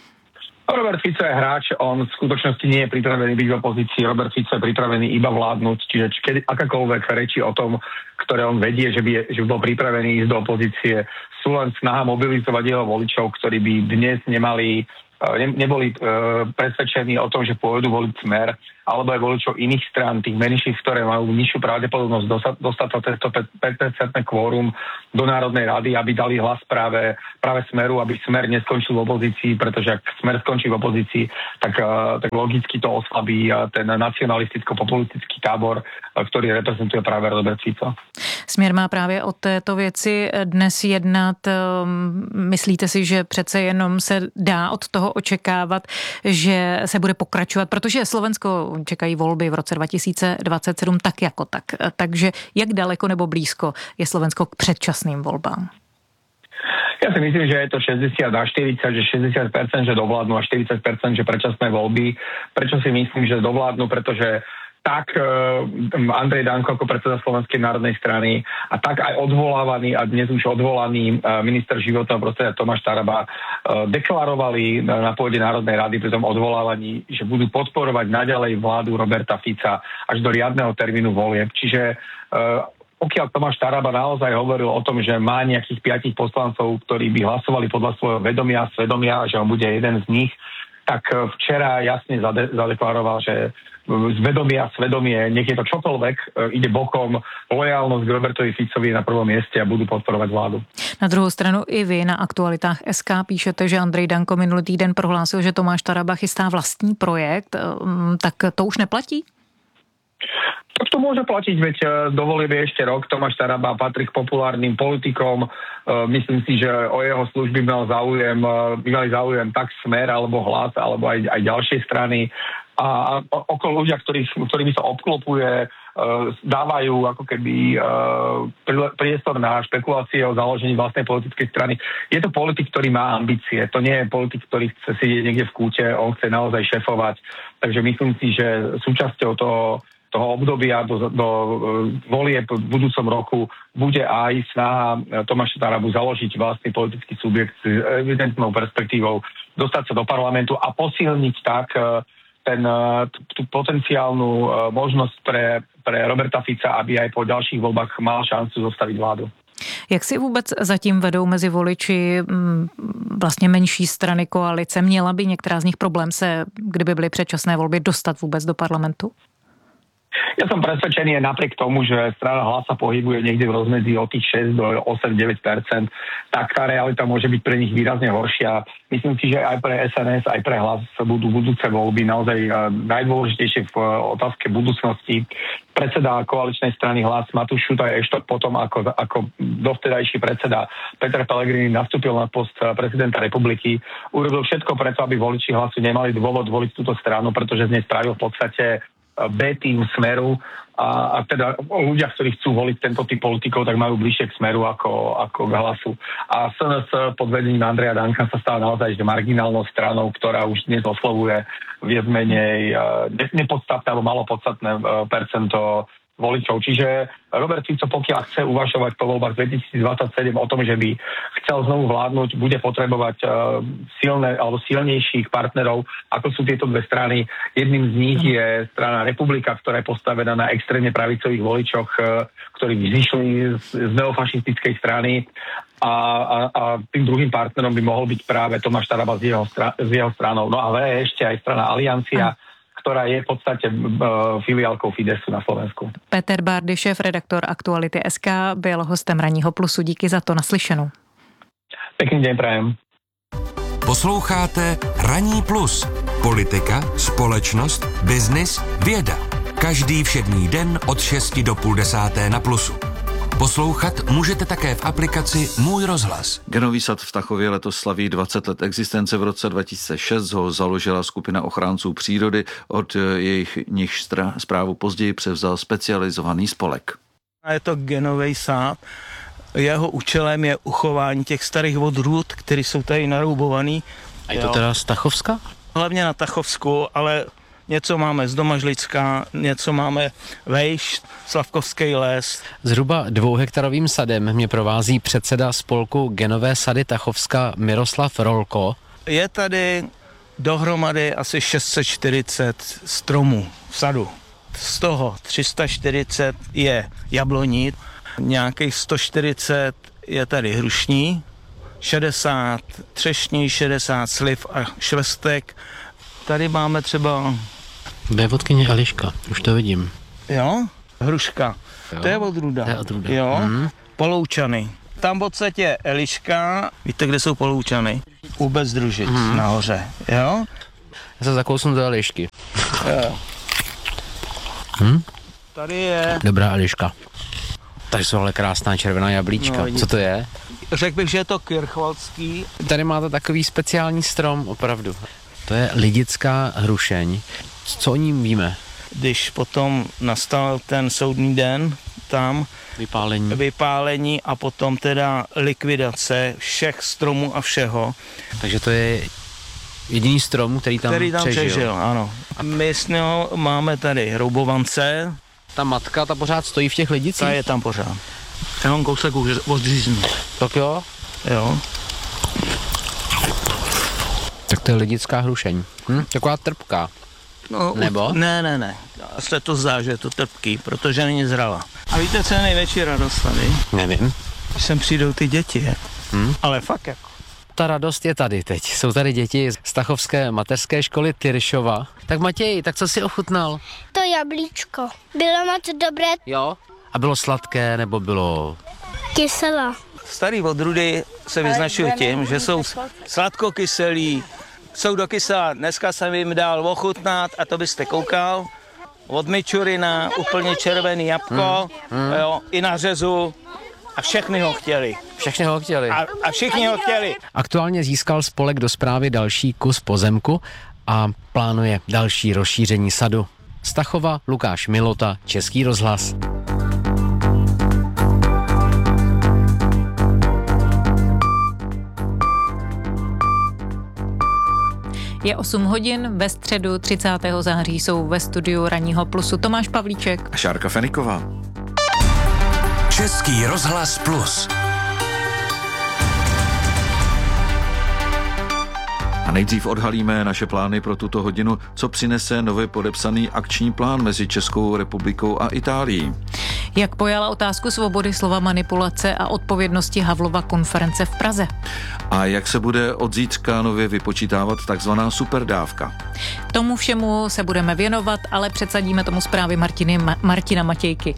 U: Robert Fico je hráč, on v skutočnosti nie je pripravený byť v opozícii, Robert Fico je pripravený iba vládnuť, čiže kedy, akákoľvek reči o tom, ktoré on vedie, že by, že by bol pripravený ísť do opozície, sú len snaha mobilizovať jeho voličov, ktorí by dnes nemali, ne, neboli e, presvedčení o tom, že pôjdu voliť Smer, alebo aj voličov iných strán, tých menších, ktoré majú nižšiu pravdepodobnosť dostať, dostať sa cez to päť percentné kvórum do Národnej rady, aby dali hlas práve, práve Smeru, aby Smer neskončil v opozícii, pretože ak Smer skončí v opozícii, tak, tak logicky to oslabí ten nacionalisticko-populistický tábor, ktorý reprezentuje práve Robert Fico.
C: Směr má právě o této věci dnes jednat. Myslíte si, že přece jenom se dá od toho očekávat, že se bude pokračovat, protože Slovensko čekají volby v roce dva tisíce dvacet sedm tak jako tak. Takže jak daleko nebo blízko je Slovensko k předčasným volbám?
U: Ja si myslím, že je to šesťdesiat a štyridsať, že šesťdesiat percent, že dovládnu a štyridsať percent, že predčasné voľby. Prečo si myslím, že dovládnu? Pretože tak Andrej Danko ako predseda Slovenskej národnej strany a tak aj odvolávaný a dnes už odvolaný minister životného prostredia Tomáš Taraba deklarovali na pôde Národnej rady pri tom odvolávaní, že budú podporovať naďalej vládu Roberta Fica až do riadneho termínu volieb. Čiže pokiaľ Tomáš Taraba naozaj hovoril o tom, že má nejakých piatich poslancov, ktorí by hlasovali podľa svojho vedomia, svedomia, že on bude jeden z nich, tak včera jasne zade- zadeklaroval, že zvedomia, svedomie, nech je to čokoľvek, ide bokom, lojálnosť k Robertovi Ficovi na prvom mieste a budú podporovať vládu.
C: Na druhou stranu i vy na aktualitách es ká píšete, že Andrej Danko minulý týden prohlásil, že Tomáš Taraba chystá vlastní projekt, tak to už neplatí?
U: Tak to môže platiť, veď dovolí ešte rok. Tomáš Taraba patrí k populárnym politikom. Myslím si, že o jeho služby mal záujem, by mali záujem tak Smer, alebo Hlas, alebo aj, aj ďalšie strany. A okolo ľudia, ktorých, ktorými sa obklopuje, dávajú ako keby priestor na špekulácie o založení vlastnej politickej strany. Je to politik, ktorý má ambície. To nie je politik, ktorý chce sedieť niekde v kúte, on chce naozaj šefovať. Takže myslím si, že súčasťou toho toho obdobia do, do volieb v budúcom roku bude aj snaha Tomáša Tarabu založiť vlastný politický subjekt s evidentnou perspektívou, dostať sa do parlamentu a posilniť tak ten, tú potenciálnu možnosť pre, pre Roberta Fica, aby aj po ďalších voľbách mal šancu zostaviť vládu.
C: Jak si vůbec zatím vedou mezi voliči vlastně menší strany koalice? Měla by některá z nich problém se, kdyby byly předčasné volby, dostat vůbec do parlamentu?
U: Ja som presvedčený aj napriek tomu, že strana Hlas sa pohybuje niekde v rozmedzi od tých šesť do osem deväť percent, tak tá realita môže byť pre nich výrazne horšia. Myslím si, že aj pre es en es, aj pre Hlas budú budúce voľby naozaj najdôležitejšie v otázke budúcnosti. Predseda koaličnej strany Hlas Matúš Šutaj Eštok potom ako, ako dovtedajší predseda Peter Pellegrini nastúpil na post prezidenta republiky. Urobil všetko preto, aby voliči Hlasu nemali dôvod voliť túto stranu, pretože z nej spravil v podstate B tým Smeru a, a teda ľudia, ktorí chcú voliť tento typ politikov, tak majú bližšie k Smeru ako, ako k Hlasu. A es en es pod vedením Andreja Danka sa stala naozaj že marginálnou stranou, ktorá už dnes oslovuje viac menej nepodstatné alebo malopodstatné percento voličov. Čiže Robert Fico, pokiaľ chce uvažovať po voľbách dvetisícdvadsaťsedem o tom, že by chcel znovu vládnuť, bude potrebovať uh, silné alebo silnejších partnerov, ako sú tieto dve strany. Jedným z nich je strana Republika, ktorá je postavená na extrémne pravicových voličoch, uh, ktorí vyzišli z, z neofašistickej strany. A, a, a tým druhým partnerom by mohol byť práve Tomáš Taraba s jeho, stra, s jeho stranou. No a V ešte aj strana Aliancia, ktorá je v podstate uh, filiálkou Fidesu na Slovensku.
C: Peter Bárdy, šéf-redaktor Aktuality es ká, byl hostem Ranního plusu. Díky za to, naslyšenou.
U: Pekný deň prajem.
O: Posloucháte Ranní plus. Politika, společnost, biznis, věda. Každý všední den od šesti do půl desáté na Plusu. Poslouchat můžete také v aplikaci Můj rozhlas.
A: Genový sad v Tachově letos slaví dvacet let existence. V roce dva tisíce šest ho založila skupina ochránců přírody, od jejich nichž správu později převzal specializovaný spolek.
B: Je to genový sád. Jeho účelem je uchování těch starých odrůd, které jsou tady naroubovaný.
V: A je to teda z Tachovska?
B: Hlavně na Tachovsku, ale něco máme z Domažlicka, něco máme vejš, Slavkovský les.
V: Zhruba dvouhektarovým sadem mě provází předseda spolku Genové sady Tachovska Miroslav Rolko.
B: Je tady dohromady asi šest set čtyřicet stromů v sadu. Z toho tři sta čtyřicet je jabloní, nějakých sto čtyřicet je tady hrušní, šedesát třešní, šedesát sliv a švestek. Tady máme třeba...
V: Vévodkyně Eliška, už to vidím.
B: Jo, hruška,
V: jo.
B: To je odrůda.
V: To je odrůda.
B: Jo,
V: hmm.
B: Poloučany. Tam v podstatě je Eliška, víte, kde jsou Poloučany? U Bezdružic, hmm. nahoře, jo?
V: Já se zakousnu do Elišky.
B: Jo.
V: Hm?
B: Tady je...
V: Dobrá Eliška. Tady jsou ale krásná červená jablíčka. No, co to je?
B: Řekl bych, že je to kirchwaldský.
V: Tady máte takový speciální strom, opravdu. To je lidická hrušeň. Co o ním víme?
B: Když potom nastal ten soudní den, tam
V: vypálení.
B: vypálení a potom teda likvidace všech stromů a všeho.
V: Takže to je jediný strom, který tam,
B: který tam
V: přežil.
B: přežil. Ano. My z něho máme tady hroubovance.
V: Ta matka, ta pořád stojí v těch lidicích?
B: Ta je tam pořád. Jenom kousek už odříznu.
V: Tak jo?
B: Jo.
V: Tak to je lidická hrušeň. Hm? Taková trpká.
B: No,
V: Nebo?
B: Ne, ne, ne. Se to zdá, že je to trpký, protože není zrala. A víte, co je největší radost tady?
V: Nevím.
B: Když sem přijdou ty děti,
V: hm?
B: Ale fakt jako.
V: Ta radost je tady teď. Jsou tady děti z Tachovské mateřské školy Tyršova. Tak Matěj, tak co jsi ochutnal?
W: To jablíčko. Bylo moc dobré.
V: Jo? A bylo sladké, nebo bylo...
W: Kyselá.
B: Starý odrůdy se vyznačují tím, že jsou sladkokyselí, jsou do kyselá. Dneska jsem jim dal ochutnat a to byste koukal. Od Mičurina, úplně červený jabko, hmm. Hmm. Jo, i na řezu. A všechny ho chtěli.
V: Všechny ho chtěli.
B: A, a všichni ho chtěli.
V: Aktuálně získal spolek do správy další kus pozemku a plánuje další rozšíření sadu. Z Tachova Lukáš Milota, Český rozhlas.
C: Je osm hodin, ve středu třicátého září jsou ve studiu Ranního plusu Tomáš Pavlíček
A: a Šárka Feniková.
O: Český rozhlas plus.
A: A nejdřív odhalíme naše plány pro tuto hodinu, co přinese nově podepsaný akční plán mezi Českou republikou a Itálií.
C: Jak pojala otázku svobody slova, manipulace a odpovědnosti Havlova konference v Praze.
A: A jak se bude od zítřka nově vypočítávat takzvaná superdávka.
C: Tomu všemu se budeme věnovat, ale předsadíme tomu zprávy Martiny, Ma- Martina Matějky.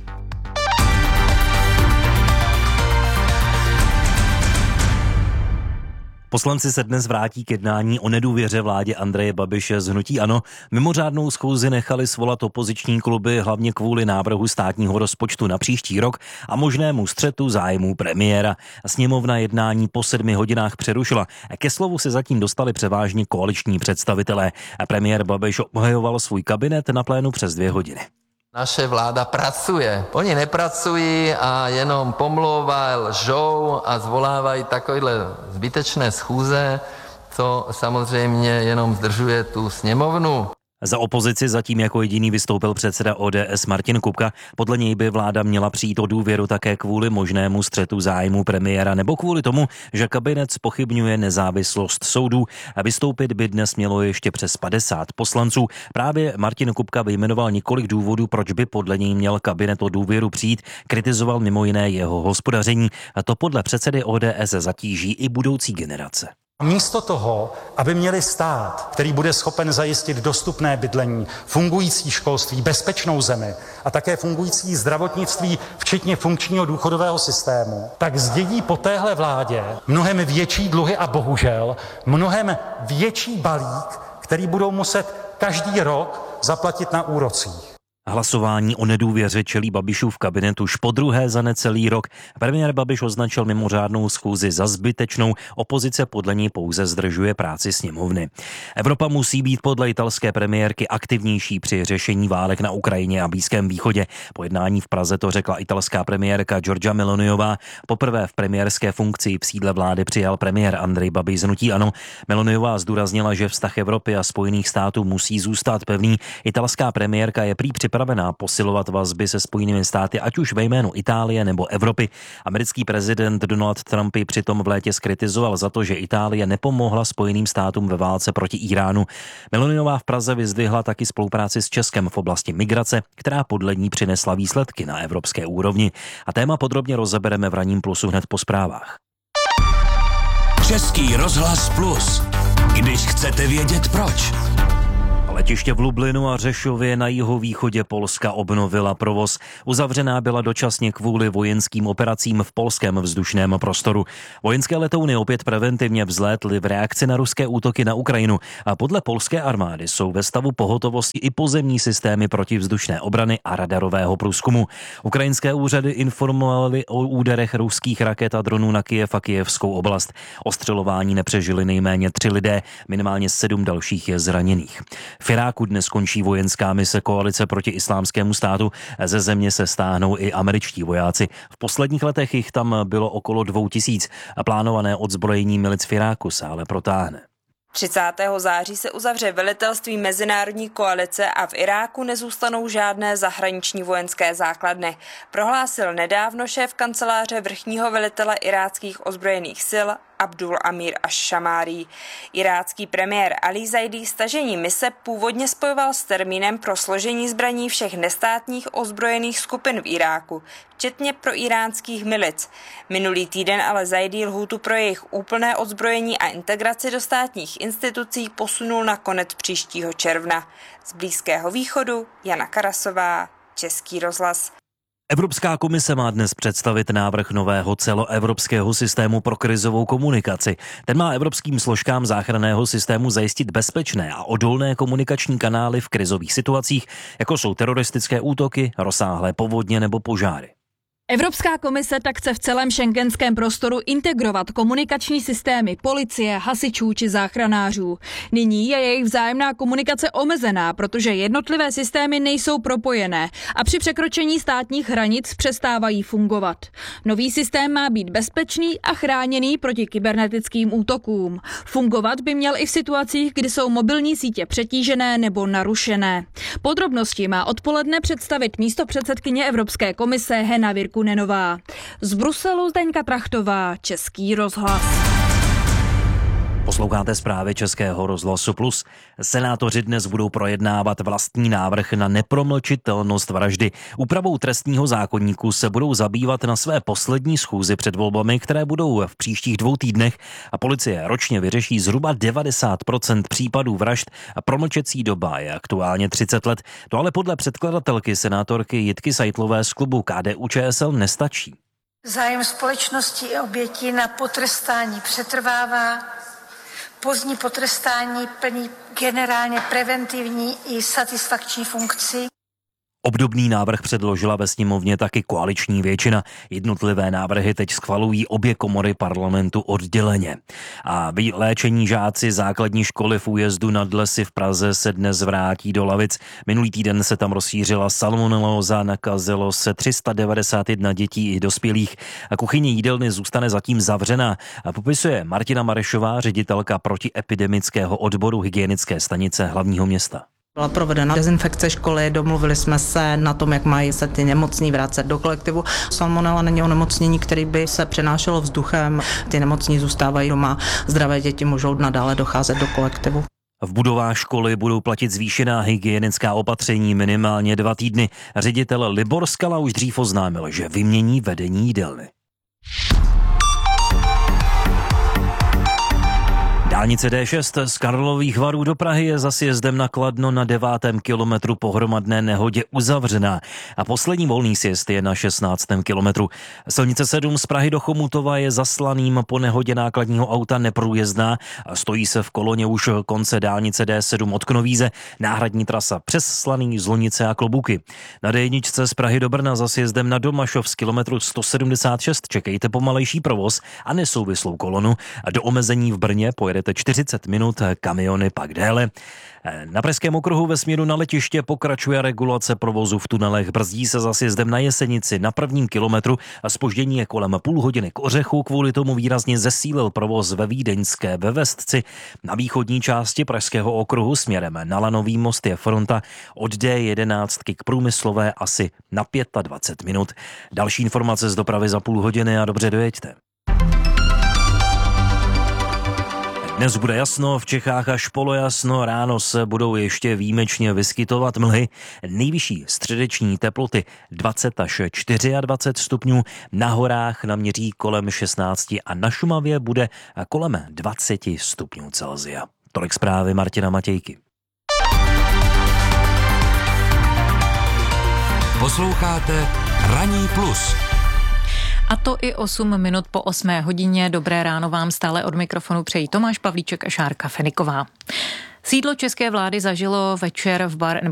N: Poslanci se dnes vrátí k jednání o nedůvěře vládě Andreje Babiše z hnutí ANO. Mimořádnou schůzi nechali svolat opoziční kluby hlavně kvůli návrhu státního rozpočtu na příští rok a možnému střetu zájmů premiéra. Sněmovna jednání po sedmi hodinách přerušila. Ke slovu se zatím dostali převážně koaliční představitelé. Premiér Babiš obhajoval svůj kabinet na plénu přes dvě hodiny.
D: Naše vláda pracuje. Oni nepracují a jenom pomlouvají, lžou a zvolávají takovéhle zbytečné schůze, co samozřejmě jenom zdržuje tu sněmovnu.
N: Za opozici zatím jako jediný vystoupil předseda O D S Martin Kupka. Podle něj by vláda měla přijít o důvěru také kvůli možnému střetu zájmu premiéra nebo kvůli tomu, že kabinet zpochybňuje nezávislost soudů. A vystoupit by dnes mělo ještě přes padesát poslanců. Právě Martin Kupka vyjmenoval několik důvodů, proč by podle něj měl kabinet o důvěru přijít. Kritizoval mimo jiné jeho hospodaření. A to podle předsedy O D S zatíží i budoucí generace.
E: Místo toho, aby měli stát, který bude schopen zajistit dostupné bydlení, fungující školství, bezpečnou zemi a také fungující zdravotnictví, včetně funkčního důchodového systému, tak zdědí po téhle vládě mnohem větší dluhy a bohužel mnohem větší balík, který budou muset každý rok zaplatit na úrocích.
N: Hlasování o nedůvěře čelí Babišův kabinet už po druhé za necelý rok. Premiér Babiš označil mimořádnou schůzi za zbytečnou, opozice podle ní pouze zdržuje práci sněmovny. Evropa musí být podle italské premiérky aktivnější při řešení válek na Ukrajině a Blízkém východě. Po jednání v Praze to řekla italská premiérka Giorgia Meloniová. Poprvé v premiérské funkci v sídle vlády přijal premiér Andrej Babiš z hnutí ANO. Meloniová zdůraznila, že vztah Evropy a Spojených států musí zůstat pevný. Italská premiérka je prý připravená posilovat vazby se Spojenými státy, ať už ve jménu Itálie nebo Evropy. Americký prezident Donald Trump ji přitom v létě zkritizoval za to, že Itálie nepomohla Spojeným státům ve válce proti Iránu. Meloniová v Praze vyzdvihla taky spolupráci s Českem v oblasti migrace, která podle ní přinesla výsledky na evropské úrovni. A téma podrobně rozebereme v Ranním plusu hned po zprávách.
O: Český rozhlas Plus. Když chcete vědět proč.
N: Letiště v Lublinu a Řešově na jihovýchodě Polska obnovila provoz. Uzavřená byla dočasně kvůli vojenským operacím v polském vzdušném prostoru. Vojenské letouny opět preventivně vzlétly v reakci na ruské útoky na Ukrajinu a podle polské armády jsou ve stavu pohotovosti i pozemní systémy protivzdušné obrany a radarového průzkumu. Ukrajinské úřady informovaly o úderech ruských raket a dronů na Kyjev a kyjevskou oblast. Ostřelování nepřežili nejméně tři lidé, minimálně sedm dalších je zraněných. V Iráku dnes končí vojenská mise koalice proti islámskému státu. Ze země se stáhnou i američtí vojáci. V posledních letech jich tam bylo okolo dvou tisíc a plánované odzbrojení milic v Iráku se ale protáhne.
G: třicátého září se uzavře velitelství mezinárodní koalice a v Iráku nezůstanou žádné zahraniční vojenské základny, prohlásil nedávno šéf kanceláře vrchního velitele iráckých ozbrojených sil Abdul Amir Ash-Shamari. Irácký premiér Ali Zaidi stažení mise původně spojoval s termínem pro složení zbraní všech nestátních ozbrojených skupin v Iráku, včetně proiránských milic. Minulý týden ale Zaidi lhůtu pro jejich úplné odzbrojení a integraci do státních institucí posunul na konec příštího června. Z Blízkého východu Jana Karasová, Český rozhlas.
N: Evropská komise má dnes představit návrh nového celoevropského systému pro krizovou komunikaci. Ten má evropským složkám záchranného systému zajistit bezpečné a odolné komunikační kanály v krizových situacích, jako jsou teroristické útoky, rozsáhlé povodně nebo požáry.
X: Evropská komise tak chce v celém schengenském prostoru integrovat komunikační systémy policie, hasičů či záchranářů. Nyní je jejich vzájemná komunikace omezená, protože jednotlivé systémy nejsou propojené a při překročení státních hranic přestávají fungovat. Nový systém má být bezpečný a chráněný proti kybernetickým útokům. Fungovat by měl i v situacích, kdy jsou mobilní sítě přetížené nebo narušené. Podrobnosti má odpoledne představit místopředsedkyně Evropské komise Hena Virkunenová. Z Bruselu Zdeňka Trachtová, Český rozhlas.
N: Posloucháte zprávy Českého rozhlasu Plus. Senátoři dnes budou projednávat vlastní návrh na nepromlčitelnost vraždy. Úpravou trestního zákoníku se budou zabývat na své poslední schůzi před volbami, které budou v příštích dvou týdnech. A policie ročně vyřeší zhruba devadesát procent případů vražd a promlčecí doba je aktuálně třicet let. To ale podle předkladatelky senátorky Jitky Seitlové z klubu K D U Č S L nestačí.
F: Zájem společnosti i obětí na potrestání přetrvává. Pozdní potrestání plní generálně preventivní i satisfakční funkci.
N: Obdobný návrh předložila ve sněmovně taky koaliční většina. Jednotlivé návrhy teď schvalují obě komory parlamentu odděleně. A vyléčení žáci základní školy v Újezdu nad Lesy v Praze se dnes vrátí do lavic. Minulý týden se tam rozšířila salmonelóza, nakazilo se tři sta devadesát jedna dětí i dospělých. A kuchyně jídelny zůstane zatím zavřená. A popisuje Martina Marešová, ředitelka protiepidemického odboru hygienické stanice hlavního města.
H: Byla provedena dezinfekce školy, domluvili jsme se na tom, jak mají se ty nemocní vracet do kolektivu. Salmonella není onemocnění, který by se přenášelo vzduchem. Ty nemocní zůstávají doma, zdravé děti můžou nadále docházet do kolektivu.
N: V budovách školy budou platit zvýšená hygienická opatření minimálně dva týdny. Ředitel Libor Skala už dřív oznámil, že vymění vedení jídelny. Dálnice D šest z Karlových Varů do Prahy je za sjezdem na Kladno na devátém kilometru po hromadné nehodě uzavřená a poslední volný sjezd je na šestnáctém kilometru. Silnice sedm z Prahy do Chomutova je zaslaným po nehodě nákladního auta neprůjezdná a stojí se v koloně už konce dálnice D sedm od Knovíze, náhradní trasa přes Slaný, Zlonice a Klobuky. Na D jedna z Prahy do Brna za sjezdem na Domašov z kilometru sto sedmdesát šest čekejte pomalejší provoz a nesouvislou kolonu a do omezení v Brně pojede čtyřicet minut, kamiony pak déle. Na Pražském okruhu ve směru na letiště pokračuje regulace provozu v tunelech. Brzdí se za sjezdem na Jesenici na prvním kilometru a zpoždění je kolem půl hodiny k Ořechu. Kvůli tomu výrazně zesílil provoz ve Vídeňské ve Vestci. Na východní části Pražského okruhu směrem na Lanový most je fronta od D jedenáct k Průmyslové asi na dvacet pět minut. Další informace z dopravy za půl hodiny a dobře dojeďte. Dnes bude jasno, v Čechách až polojasno, ráno se budou ještě výjimečně vyskytovat mlhy. Nejvyšší středeční teploty dvacet až dvacet čtyři stupňů, na horách naměří kolem šestnáct a na Šumavě bude kolem dvacet stupňů Celsia. Tolik zprávy Martina Matějky.
O: Posloucháte Ranní plus.
C: A to i osm minut po osmé hodině. Dobré ráno vám stále od mikrofonu přejí Tomáš Pavlíček a Šárka Feniková. Sídlo české vlády zažilo večer v bar,